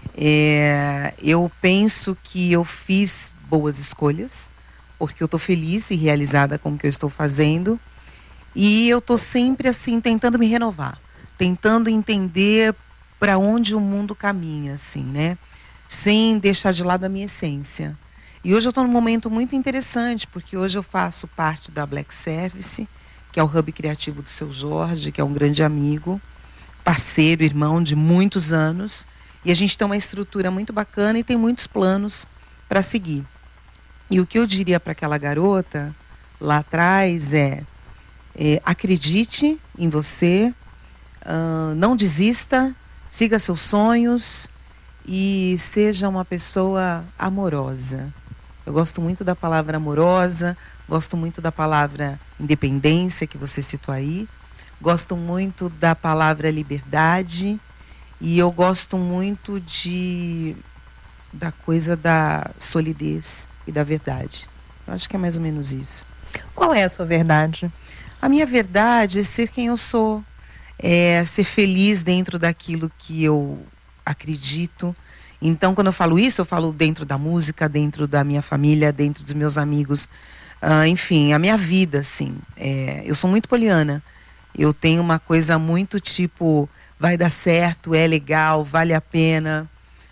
É, eu penso que eu fiz boas escolhas, porque eu estou feliz e realizada com o que eu estou fazendo. E eu estou sempre assim, tentando me renovar, tentando entender para onde o mundo caminha, assim, né? Sem deixar de lado a minha essência. E hoje eu estou num momento muito interessante, porque hoje eu faço parte da Black Service, que é o hub criativo do Seu Jorge, que é um grande amigo, parceiro, irmão de muitos anos. E a gente tem uma estrutura muito bacana e tem muitos planos para seguir. E o que eu diria para aquela garota lá atrás é... É, acredite em você, uh, não desista, siga seus sonhos e seja uma pessoa amorosa. Eu gosto muito da palavra amorosa, gosto muito da palavra independência que você citou aí, gosto muito da palavra liberdade e eu gosto muito de da coisa da solidez e da verdade. Eu acho que é mais ou menos isso. Qual é a sua verdade? A minha verdade é ser quem eu sou, é ser feliz dentro daquilo que eu acredito. Então, quando eu falo isso, eu falo dentro da música, dentro da minha família, dentro dos meus amigos, uh, enfim, a minha vida, assim. É, eu sou muito poliana. Eu tenho uma coisa muito tipo, vai dar certo, é legal, vale a pena.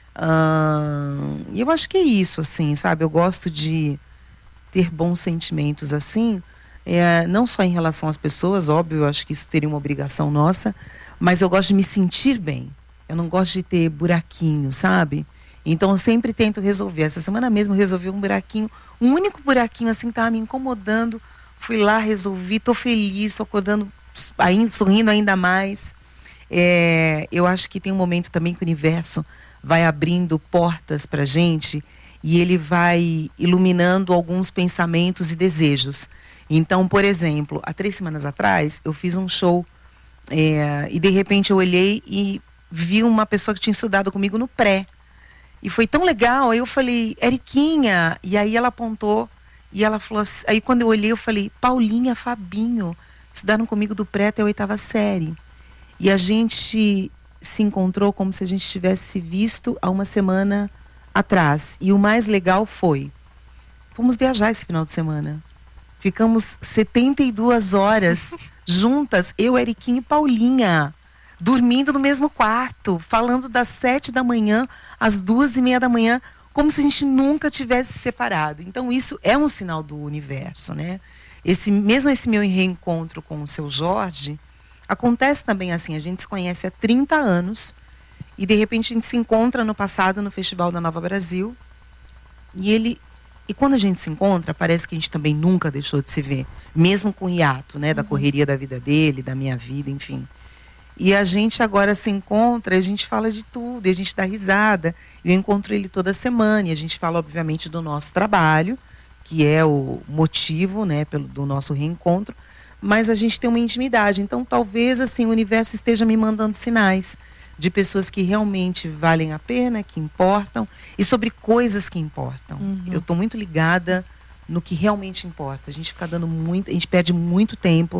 Uh, e eu acho que é isso, assim, sabe? Eu gosto de ter bons sentimentos, assim. É, não só em relação às pessoas, óbvio, eu acho que isso teria uma obrigação nossa, mas eu gosto de me sentir bem. Eu não gosto de ter buraquinho, sabe? Então eu sempre tento resolver. Essa semana mesmo eu resolvi um buraquinho, um único buraquinho assim que estava me incomodando. Fui lá, resolvi, tô feliz, tô acordando, ainda, sorrindo ainda mais. É, eu acho que tem um momento também que o universo vai abrindo portas pra gente e ele vai iluminando alguns pensamentos e desejos. Então, por exemplo, há três semanas atrás, eu fiz um show é, e de repente eu olhei e vi uma pessoa que tinha estudado comigo no pré. E foi tão legal, aí eu falei, Eriquinha, e aí ela apontou e ela falou assim, aí quando eu olhei eu falei, Paulinha, Fabinho, estudaram comigo do pré até a oitava série. E a gente se encontrou como se a gente tivesse se visto há uma semana atrás. E o mais legal foi, fomos viajar esse final de semana. Ficamos setenta e duas horas juntas, eu, Eriquinha e Paulinha, dormindo no mesmo quarto, falando das sete da manhã às duas e meia da manhã, como se a gente nunca tivesse se separado. Então isso é um sinal do universo, né? Esse, mesmo esse meu reencontro com o Seu Jorge, acontece também assim, a gente se conhece há trinta anos e de repente a gente se encontra no passado no Festival da Nova Brasil e ele... E quando a gente se encontra, parece que a gente também nunca deixou de se ver, mesmo com o hiato, né, da correria da vida dele, da minha vida, enfim. E a gente agora se encontra, a gente fala de tudo, e a gente dá risada. Eu encontro ele toda semana, e a gente fala, obviamente, do nosso trabalho, que é o motivo, né, pelo, do nosso reencontro, mas a gente tem uma intimidade. Então, talvez, assim, o universo esteja me mandando sinais de pessoas que realmente valem a pena, que importam, e sobre coisas que importam. Uhum. Eu estou muito ligada no que realmente importa. A gente fica dando muito, a gente perde muito tempo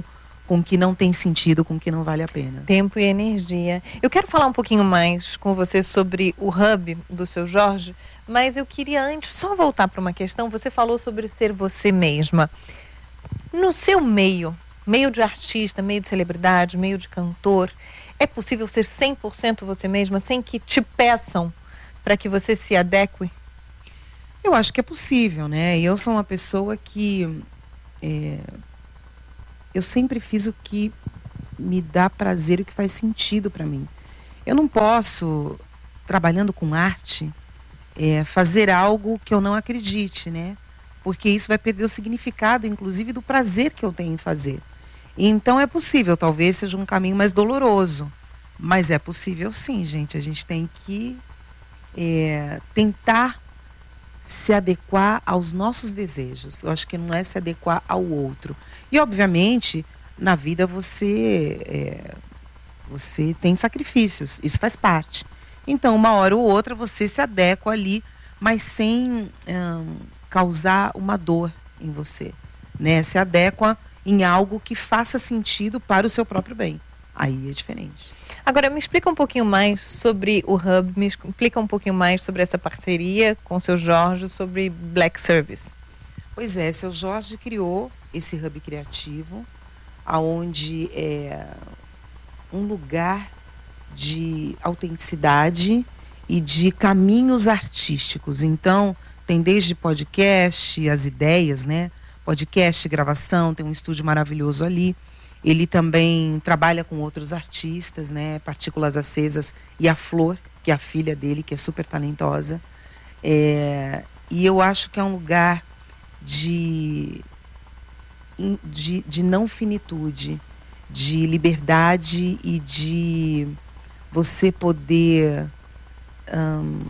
com o que não tem sentido, com o que não vale a pena. Tempo e energia. Eu quero falar um pouquinho mais com você sobre o hub do seu Jorge, mas eu queria antes só voltar para uma questão. Você falou sobre ser você mesma. No seu meio, meio de artista, meio de celebridade, meio de cantor, é possível ser cem por cento você mesma sem que te peçam para que você se adeque? Eu acho que é possível, né? E eu sou uma pessoa que... É, eu sempre fiz o que me dá prazer, o que faz sentido para mim. Eu não posso, trabalhando com arte, é, fazer algo que eu não acredite, né? Porque isso vai perder o significado, inclusive, do prazer que eu tenho em fazer. Então é possível, talvez seja um caminho mais doloroso, mas é possível sim, gente. A gente tem que é, tentar se adequar aos nossos desejos. Eu acho que não é se adequar ao outro. E, obviamente, na vida você, é, você tem sacrifícios, isso faz parte. Então, uma hora ou outra, você se adequa ali, mas sem hum, causar uma dor em você, né? Se adequa em algo que faça sentido para o seu próprio bem. Aí é diferente. Agora, me explica um pouquinho mais sobre o Hub, me explica um pouquinho mais sobre essa parceria com o seu Jorge, sobre Black Service. Pois é, seu Jorge criou esse Hub criativo, aonde é um lugar de autenticidade e de caminhos artísticos. Então, tem desde podcast, as ideias, né? Podcast, gravação, tem um estúdio maravilhoso ali. Ele também trabalha com outros artistas, né? Partículas Acesas e a Flor, que é a filha dele, que é super talentosa. É, e eu acho que é um lugar de, de, de não finitude, de liberdade e de você poder hum,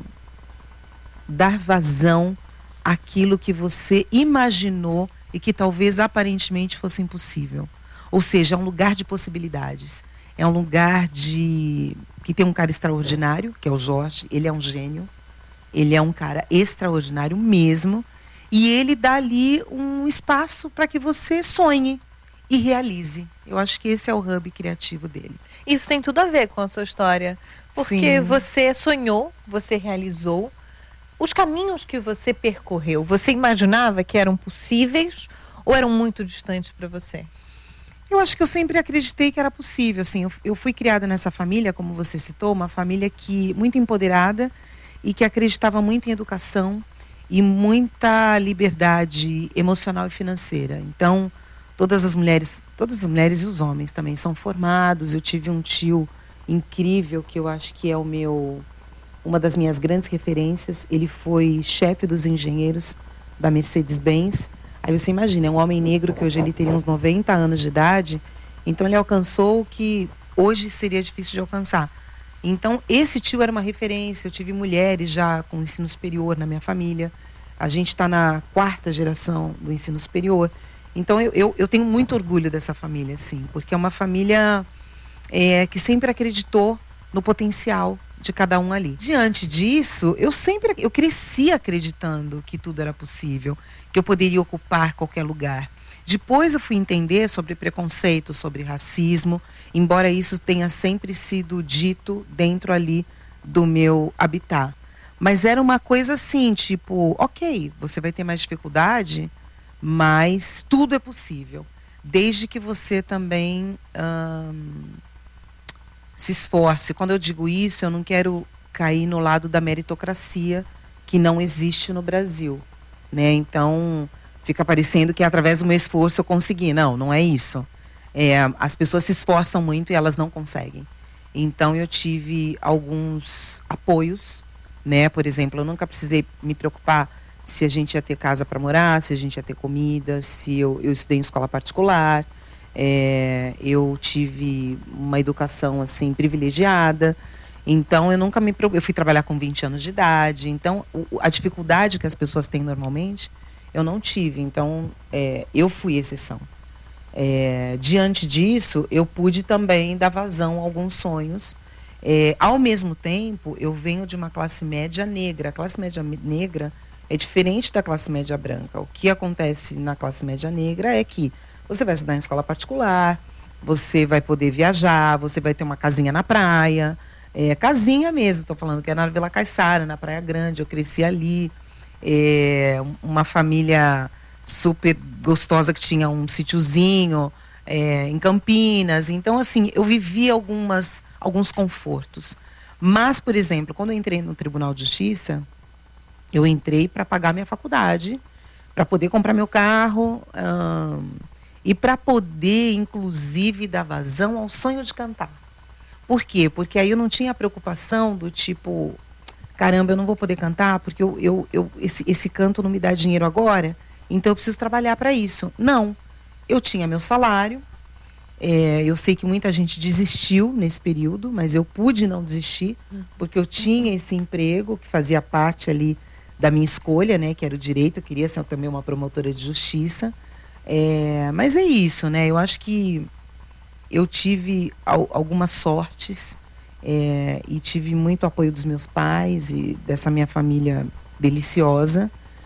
dar vazão àquilo que você imaginou e que talvez aparentemente fosse impossível. Ou seja, é um lugar de possibilidades. É um lugar de que tem um cara extraordinário, que é o Jorge. Ele é um gênio. Ele é um cara extraordinário mesmo. E ele dá ali um espaço para que você sonhe e realize. Eu acho que esse é o hub criativo dele. Isso tem tudo a ver com a sua história. Porque Sim. você sonhou, você realizou. Os caminhos que você percorreu, você imaginava que eram possíveis ou eram muito distantes para você? Eu acho que eu sempre acreditei que era possível, assim, eu, eu fui criada nessa família, como você citou, uma família que muito empoderada e que acreditava muito em educação e muita liberdade emocional e financeira. Então, todas as mulheres, todas as mulheres e os homens também são formados. Eu tive um tio incrível que eu acho que é o meu, uma das minhas grandes referências. Ele foi chefe dos engenheiros da Mercedes-Benz. Aí você imagina, é um homem negro que hoje ele teria uns noventa anos de idade, então ele alcançou o que hoje seria difícil de alcançar. Então esse tio era uma referência. Eu tive mulheres já com ensino superior na minha família. A gente está na quarta geração do ensino superior. Então eu, eu, eu tenho muito orgulho dessa família, sim, porque é uma família é, que sempre acreditou no potencial de cada um ali. Diante disso, eu sempre, eu cresci acreditando que tudo era possível, que eu poderia ocupar qualquer lugar. Depois eu fui entender sobre preconceito, sobre racismo, embora isso tenha sempre sido dito dentro ali do meu habitat. Mas era uma coisa assim, tipo, ok, você vai ter mais dificuldade, mas tudo é possível, desde que você também hum, se esforce. Quando eu digo isso, eu não quero cair no lado da meritocracia, que não existe no Brasil, né? Então, fica parecendo que através do meu esforço eu consegui. Não, não é isso. É, as pessoas se esforçam muito e elas não conseguem. Então, eu tive alguns apoios, né? Por exemplo, eu nunca precisei me preocupar se a gente ia ter casa para morar, se a gente ia ter comida, se eu, eu estudei em escola particular. É, eu tive uma educação assim privilegiada, então eu nunca me preocupei. Eu fui trabalhar com vinte anos de idade, então o, a dificuldade que as pessoas têm normalmente eu não tive, então é, eu fui exceção. É, diante disso, eu pude também dar vazão a alguns sonhos. É, ao mesmo tempo, eu venho de uma classe média negra. A classe média negra é diferente da classe média branca. O que acontece na classe média negra é que você vai estudar em escola particular, você vai poder viajar, você vai ter uma casinha na praia, é, casinha mesmo, estou falando que é na Vila Caiçara, na Praia Grande, eu cresci ali, é, uma família super gostosa que tinha um sítiozinho é, em Campinas, então assim, eu vivi algumas, alguns confortos, mas, por exemplo, quando eu entrei no Tribunal de Justiça, eu entrei para pagar minha faculdade, para poder comprar meu carro, hum, e para poder, inclusive, dar vazão ao sonho de cantar. Por quê? Porque aí eu não tinha a preocupação do tipo, caramba, eu não vou poder cantar porque eu, eu, eu, esse, esse canto não me dá dinheiro agora, então eu preciso trabalhar para isso. Não, eu tinha meu salário, é, eu sei que muita gente desistiu nesse período, mas eu pude não desistir, porque eu tinha esse emprego que fazia parte ali da minha escolha, né, que era o direito, eu queria ser também uma promotora de justiça. É, mas é isso, né? Eu acho que eu tive al- algumas sortes é, e tive muito apoio dos meus pais e dessa minha família deliciosa,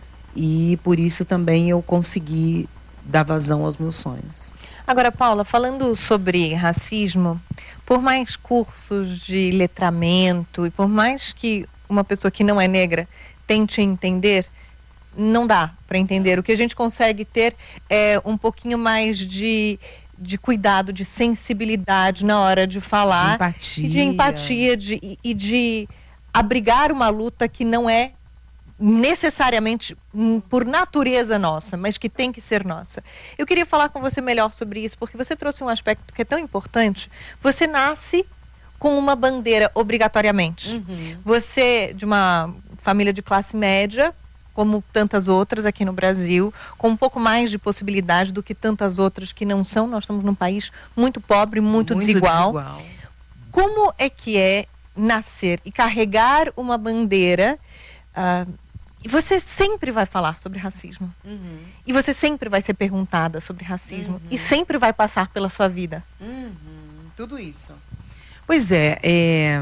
e por isso também eu consegui dar vazão aos meus sonhos. Agora, Paula, falando sobre racismo, por mais cursos de letramento e por mais que uma pessoa que não é negra tente entender, não dá para entender. O que a gente consegue ter é um pouquinho mais de, de cuidado, de sensibilidade na hora de falar. De empatia. E de empatia de, e, e de abrigar uma luta que não é necessariamente hum, por natureza nossa, mas que tem que ser nossa. Eu queria falar com você melhor sobre isso, porque você trouxe um aspecto que é tão importante. Você nasce com uma bandeira obrigatoriamente. Uhum. Você, de uma família de classe média, como tantas outras aqui no Brasil, com um pouco mais de possibilidade do que tantas outras que não são. Nós estamos num país muito pobre, muito, muito desigual. desigual. Como é que é nascer e carregar uma bandeira? Uh, e você sempre vai falar sobre racismo. Uhum. E você sempre vai ser perguntada sobre racismo. Uhum. E sempre vai passar pela sua vida. Uhum. Tudo isso. Pois é, é...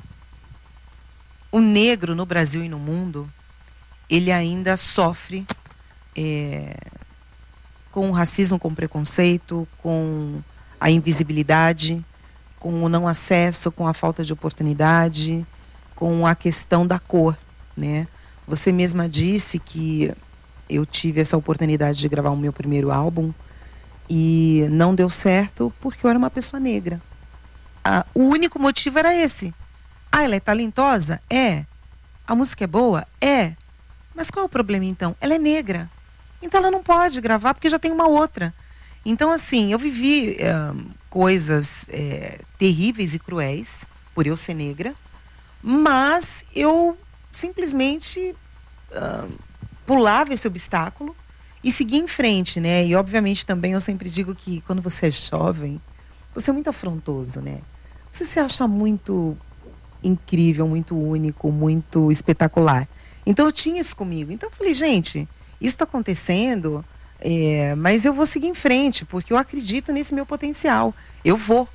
o negro no Brasil e no mundo, ele ainda sofre é, com o racismo, com o preconceito, com a invisibilidade, com o não acesso, com a falta de oportunidade, com a questão da cor, né? Você mesma disse que eu tive essa oportunidade de gravar o meu primeiro álbum e não deu certo porque eu era uma pessoa negra. Ah, o único motivo era esse. Ah, ela é talentosa? É. A música é boa? É. Mas qual é o problema, então? Ela é negra. Então ela não pode gravar porque já tem uma outra. Então, assim, eu vivi é, coisas é, terríveis e cruéis por eu ser negra, mas eu simplesmente uh, pulava esse obstáculo e seguia em frente, né? E, obviamente, também eu sempre digo que quando você é jovem, você é muito afrontoso, né? Você se acha muito incrível, muito único, muito espetacular. Então eu tinha isso comigo. Então eu falei, gente, isso está acontecendo, é, mas eu vou seguir em frente, porque eu acredito nesse meu potencial. Eu vou.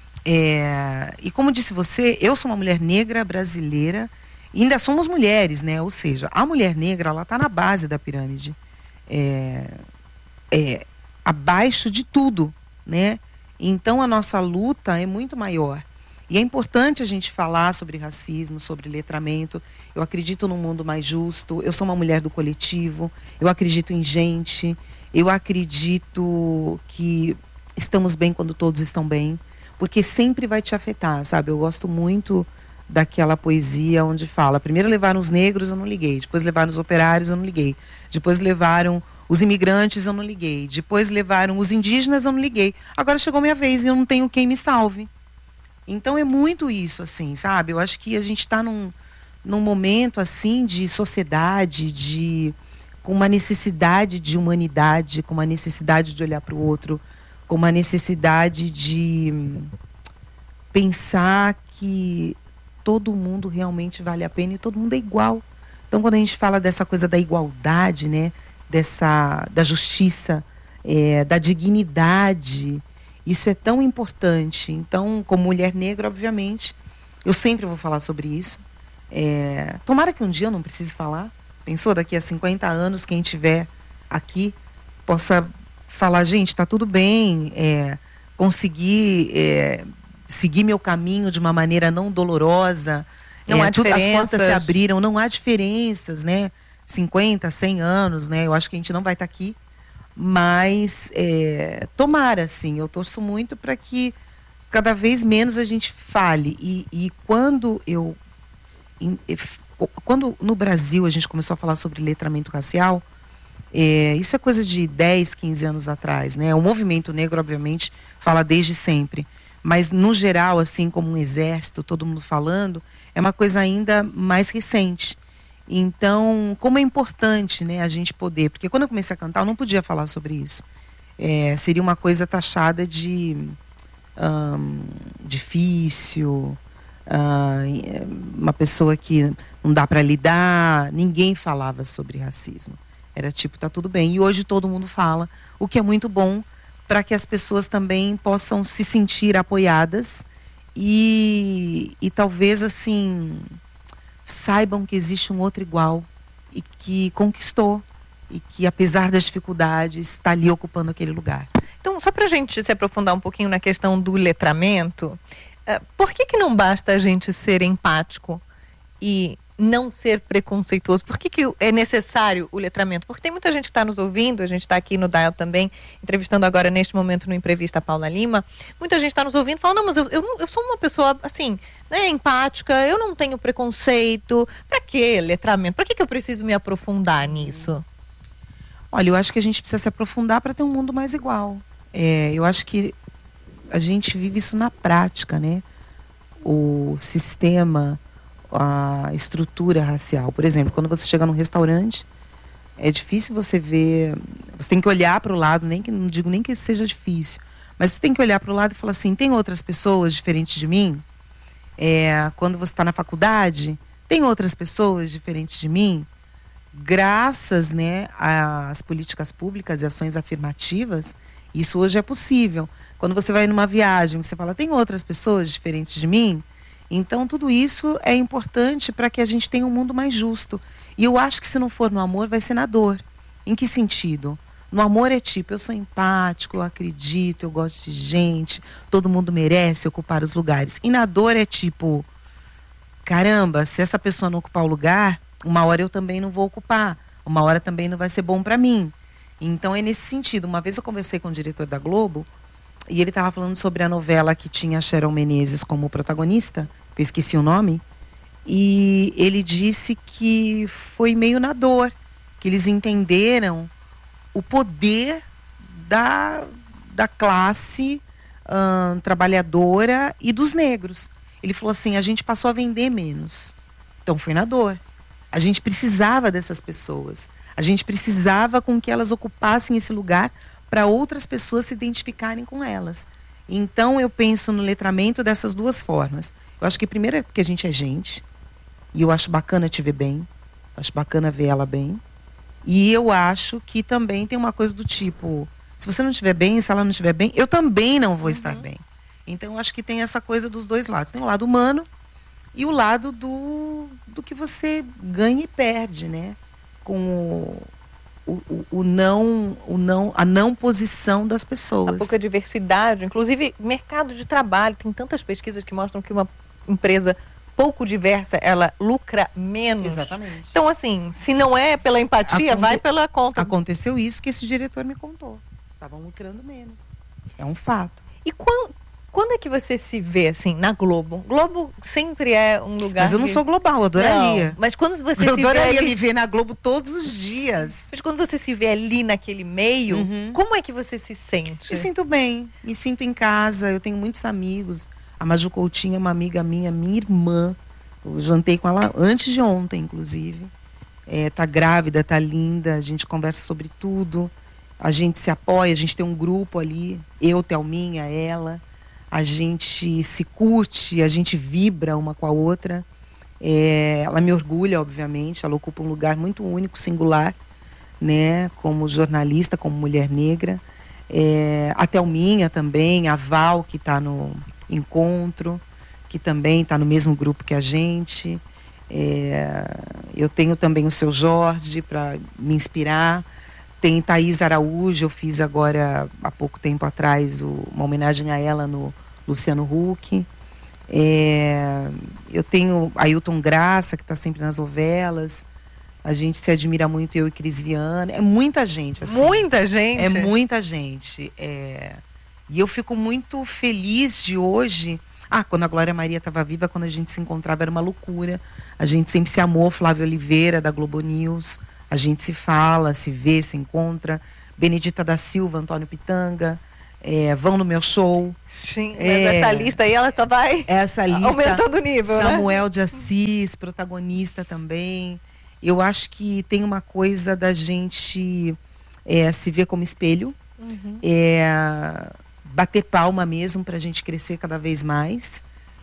É, e como disse você, eu sou uma mulher negra brasileira, e ainda somos mulheres, né? Ou seja, a mulher negra, ela está na base da pirâmide. É, é, abaixo de tudo, né? Então a nossa luta é muito maior. E é importante a gente falar sobre racismo, sobre letramento. Eu acredito num mundo mais justo. Eu sou uma mulher do coletivo. Eu acredito em gente. Eu acredito que estamos bem quando todos estão bem. Porque sempre vai te afetar, sabe? Eu gosto muito daquela poesia onde fala: primeiro levaram os negros, eu não liguei. Depois levaram os operários, eu não liguei. Depois levaram os imigrantes, eu não liguei. Depois levaram os indígenas, eu não liguei. Agora chegou minha vez e eu não tenho quem me salve. Então é muito isso, assim, sabe? Eu acho que a gente está num, num momento, assim, de sociedade, de, com uma necessidade de humanidade, com uma necessidade de olhar para o outro, com uma necessidade de pensar que todo mundo realmente vale a pena e todo mundo é igual. Então, quando a gente fala dessa coisa da igualdade, né? Dessa, da justiça, é, da dignidade... Isso é tão importante. Então, como mulher negra, obviamente, eu sempre vou falar sobre isso. É, tomara que um dia eu não precise falar. Pensou, daqui a cinquenta anos, quem estiver aqui possa falar, gente, está tudo bem. É, conseguir é, seguir meu caminho de uma maneira não dolorosa. Não é, há tudo, as diferenças. portas se abriram, não há diferenças, né? cinquenta, cem anos, né? Eu acho que a gente não vai estar aqui, mas é, tomara, assim, eu torço muito para que cada vez menos a gente fale. E, e quando eu, em, quando no Brasil a gente começou a falar sobre letramento racial, é, isso é coisa de dez, quinze anos atrás, né? O movimento negro, obviamente, fala desde sempre, mas no geral, assim como um exército, todo mundo falando, é uma coisa ainda mais recente. Então, como é importante, né, a gente poder... Porque quando eu comecei a cantar, eu não podia falar sobre isso. É, seria uma coisa taxada de hum, difícil, hum, uma pessoa que não dá para lidar. Ninguém falava sobre racismo. Era tipo, tá tudo bem. E hoje todo mundo fala, o que é muito bom para que as pessoas também possam se sentir apoiadas e, e talvez, assim... saibam que existe um outro igual e que conquistou e que, apesar das dificuldades, está ali ocupando aquele lugar. Então, só para a gente se aprofundar um pouquinho na questão do letramento, uh, por que que não basta a gente ser empático e não ser preconceituoso? Por que que é necessário o letramento? Porque tem muita gente que está nos ouvindo, a gente está aqui no Dial também, entrevistando agora neste momento no Entrevista a Paula Lima, muita gente está nos ouvindo e fala, não, mas eu, eu, eu sou uma pessoa, assim, né, empática, eu não tenho preconceito, para que letramento? Para que que eu preciso me aprofundar nisso? Olha, eu acho que a gente precisa se aprofundar para ter um mundo mais igual. É, eu acho que a gente vive isso na prática, né? O sistema... a estrutura racial. Por exemplo, quando você chega num restaurante, é difícil você ver, você tem que olhar para o lado, nem que, não digo nem que seja difícil, mas você tem que olhar para o lado e falar assim, tem outras pessoas diferentes de mim? É, quando você está na faculdade, tem outras pessoas diferentes de mim? Graças, né, às políticas públicas e ações afirmativas, isso hoje é possível. Quando você vai numa viagem, você fala, tem outras pessoas diferentes de mim? Então, tudo isso é importante para que a gente tenha um mundo mais justo. E eu acho que se não for no amor, vai ser na dor. Em que sentido? No amor é tipo, eu sou empático, eu acredito, eu gosto de gente, todo mundo merece ocupar os lugares. E na dor é tipo, caramba, se essa pessoa não ocupar o lugar, uma hora eu também não vou ocupar. Uma hora também não vai ser bom para mim. Então é nesse sentido. Uma vez eu conversei com o diretor da Globo, e ele estava falando sobre a novela que tinha a Cheryl Menezes como protagonista, que eu esqueci o nome, e ele disse que foi meio na dor, que eles entenderam o poder da, da classe hum, trabalhadora e dos negros. Ele falou assim, a gente passou a vender menos. Então foi na dor. A gente precisava dessas pessoas. A gente precisava com que elas ocupassem esse lugar para outras pessoas se identificarem com elas. Então eu penso no letramento dessas duas formas. Eu acho que primeiro é porque a gente é gente, e eu acho bacana te ver bem, acho bacana ver ela bem, e eu acho que também tem uma coisa do tipo, se você não estiver bem, se ela não estiver bem, eu também não vou uhum. estar bem. Então eu acho que tem essa coisa dos dois lados. Tem o lado humano e o lado do, do que você ganha e perde, né? Com o... O, o, o não, o não, a não posição das pessoas. A pouca diversidade, inclusive mercado de trabalho. Tem tantas pesquisas que mostram que uma empresa pouco diversa, ela lucra menos. Exatamente. Então, assim, se não é pela empatia, Aconte... vai pela conta. Aconteceu isso que esse diretor me contou. Estavam lucrando menos. É um fato. E quando, quando é que você se vê, assim, na Globo? Globo sempre é um lugar... Mas eu não que... sou global, eu adoraria. Não, mas quando você eu se adoraria vê ali... me ver na Globo todos os dias. Mas quando você se vê ali naquele meio, uhum. como é que você se sente? Me sinto bem, me sinto em casa, eu tenho muitos amigos. A Maju Coutinho é uma amiga minha, minha irmã. Eu jantei com ela antes de ontem, inclusive. É, tá grávida, tá linda, a gente conversa sobre tudo. A gente se apoia, a gente tem um grupo ali. Eu, Thelminha, ela. A gente se curte, a gente vibra uma com a outra. É, ela me orgulha, obviamente. Ela ocupa um lugar muito único, singular, né? Como jornalista, como mulher negra. É, a Thelminha também, a Val, que está no Encontro, que também está no mesmo grupo que a gente. É, eu tenho também o seu Jorge para me inspirar. Tem Thaís Araújo, eu fiz agora, há pouco tempo atrás, o, uma homenagem a ela no Luciano Huck. É, eu tenho Ailton Graça, que está sempre nas novelas. A gente se admira muito, eu e Cris Viana. É muita gente, assim. Muita gente? É muita gente. É... E eu fico muito feliz de hoje... Ah, quando a Glória Maria estava viva, quando a gente se encontrava, era uma loucura. A gente sempre se amou, Flávio Oliveira, da Globo News. A gente se fala, se vê, se encontra. Benedita da Silva, Antônio Pitanga, é, vão no meu show. Sim, mas é, essa lista aí, ela só vai essa lista, aumentando o nível, Samuel né? de Assis, protagonista também. Eu acho que tem uma coisa da gente é, se ver como espelho, uhum. é, bater palma mesmo para a gente crescer cada vez mais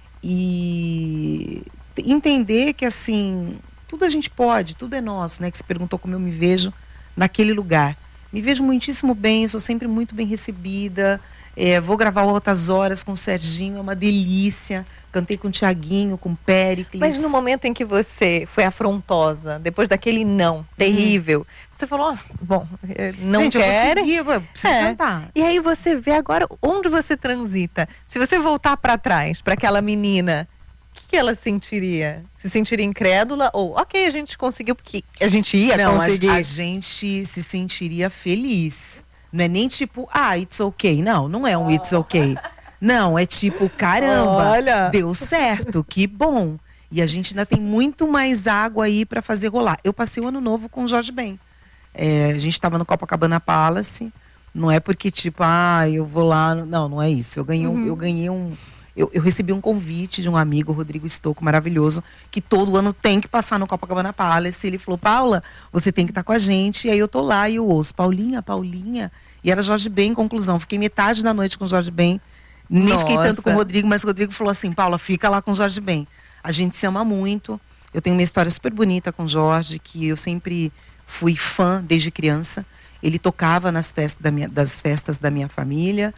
e entender que, assim, tudo a gente pode, tudo é nosso, né? Que você perguntou como eu me vejo naquele lugar. Me vejo muitíssimo bem, sou sempre muito bem recebida. É, vou gravar Altas Horas com o Serginho, é uma delícia. Cantei com o Thiaguinho, com o Péricles. Mas no momento em que você foi afrontosa, depois daquele não terrível, hum. você falou, oh, bom, não Gente, quero. Eu vou seguir, eu preciso é. cantar. E aí você vê agora onde você transita. Se você voltar para trás, para aquela menina, o que, que ela sentiria? Se sentiria incrédula ou, ok, a gente conseguiu, porque a gente ia não, conseguir. A, a gente se sentiria feliz. Não é nem tipo, ah, it's okay. Não, não é um it's okay. Não, é tipo, caramba, olha, deu certo, que bom. E a gente ainda tem muito mais água aí para fazer rolar. Eu passei o ano novo com o Jorge Ben. É, a gente estava no Copacabana Palace. Não é porque, tipo, ah, eu vou lá. Não, não é isso. Eu ganhei, uhum. eu ganhei um. Eu, eu recebi um convite de um amigo, Rodrigo Stocco, maravilhoso, que todo ano tem que passar no Copacabana Palace. Ele falou, Paula, você tem que estar com a gente. E aí eu tô lá e eu ouço, Paulinha, Paulinha. E era Jorge Ben, conclusão. Fiquei metade da noite com o Jorge Ben. Nem Nossa. Fiquei tanto com o Rodrigo, mas o Rodrigo falou assim, Paula, fica lá com o Jorge Ben. A gente se ama muito. Eu tenho uma história super bonita com o Jorge, que eu sempre fui fã desde criança. Ele tocava nas festas da minha, das festas da minha família.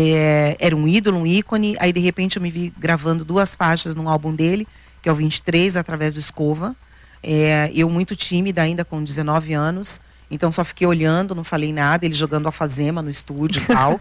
É, era um ídolo, um ícone. Aí, de repente, eu me vi gravando duas faixas num álbum dele, que é o vinte e três, através do Escova. É, eu muito tímida ainda, com dezenove anos. Então, só fiquei olhando, não falei nada. Ele jogando alfazema no estúdio e tal.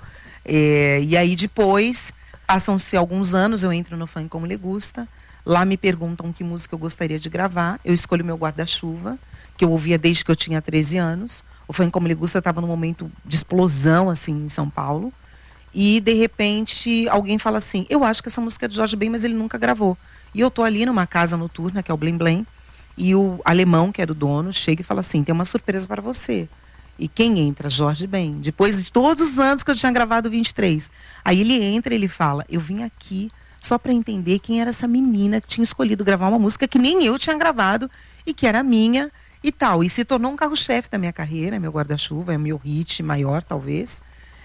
É, e aí, depois, passam-se alguns anos, eu entro no Funk Como Lhe Gusta. Lá me perguntam que música eu gostaria de gravar. Eu escolho meu Guarda-Chuva, que eu ouvia desde que eu tinha treze anos. O Funk Como Lhe Gusta estava num momento de explosão, assim, em São Paulo. E, de repente, alguém fala assim, eu acho que essa música é do Jorge Ben, mas ele nunca gravou. E eu tô ali numa casa noturna, que é o Blém Blém, e o alemão, que era o dono, chega e fala assim, tem uma surpresa para você. E quem entra? Jorge Ben. Depois de todos os anos que eu tinha gravado vinte e três. Aí ele entra e ele fala, eu vim aqui só para entender quem era essa menina que tinha escolhido gravar uma música que nem eu tinha gravado e que era minha e tal. E se tornou um carro-chefe da minha carreira, meu Guarda-Chuva, é o meu hit maior, talvez.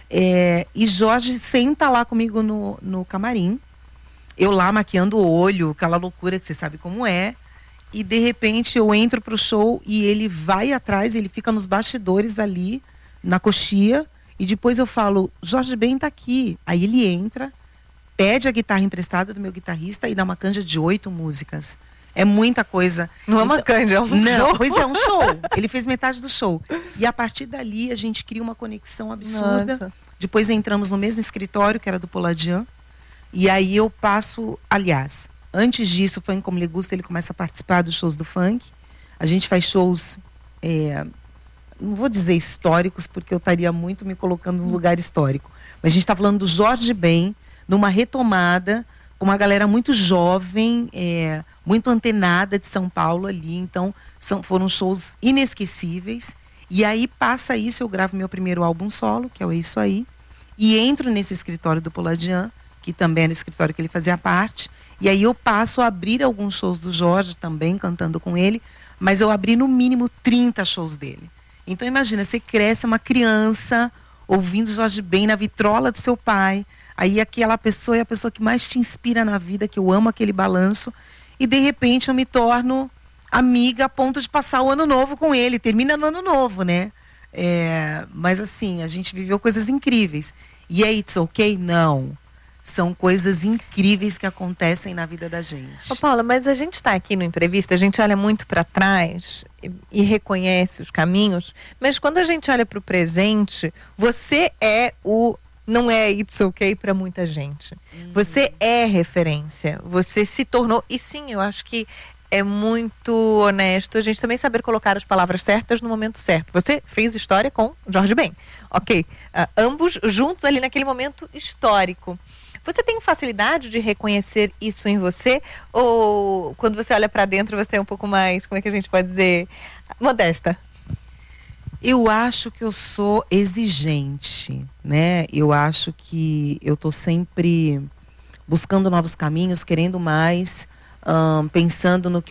É, e Jorge senta lá comigo no, no camarim. Eu lá maquiando o olho, aquela loucura que você sabe como é. E de repente eu entro pro show e ele vai atrás, ele fica nos bastidores ali, na coxia. E depois eu falo, Jorge Ben tá aqui. Aí ele entra, pede a guitarra emprestada do meu guitarrista e dá uma canja de oito músicas. É muita coisa. Não é então, uma canja, é um não, show. Pois é, um show. Ele fez metade do show. E a partir dali a gente cria uma conexão absurda. Nossa. Depois entramos no mesmo escritório, que era do Poladian. E aí eu passo, aliás, antes disso, o Funk Como Lhe Gusta, ele começa a participar dos shows do funk. A gente faz shows, é, não vou dizer históricos, porque eu estaria muito me colocando num lugar histórico. Mas a gente está falando do Jorge Ben, numa retomada, com uma galera muito jovem, é, muito antenada de São Paulo ali. Então, são, foram shows inesquecíveis. E aí passa isso, eu gravo meu primeiro álbum solo, que é o É Isso Aí. E entro nesse escritório do Poladian, que também era o escritório que ele fazia parte. E aí eu passo a abrir alguns shows do Jorge também, cantando com ele. Mas eu abri no mínimo trinta shows dele. Então imagina, você cresce uma criança ouvindo Jorge Ben na vitrola do seu pai. Aí aquela pessoa é a pessoa que mais te inspira na vida, que eu amo aquele balanço. E de repente eu me torno amiga a ponto de passar o ano novo com ele. Termina no ano novo, né? É, mas assim, a gente viveu coisas incríveis. E é It's Okay? Não. São coisas incríveis que acontecem na vida da gente. Ô Paula, mas a gente está aqui no Entrevista, a gente olha muito para trás e, e reconhece os caminhos, mas quando a gente olha para o presente, você é o... Não é it's okay para muita gente. Uhum. Você é referência, você se tornou... E sim, eu acho que é muito honesto a gente também saber colocar as palavras certas no momento certo. Você fez história com Jorge Ben. Ok, uh, ambos juntos ali naquele momento histórico. Você tem facilidade de reconhecer isso em você? Ou quando você olha para dentro você é um pouco mais, como é que a gente pode dizer, modesta? Eu acho que eu sou exigente, né? Eu acho que eu tô sempre buscando novos caminhos, querendo mais, hum, pensando no que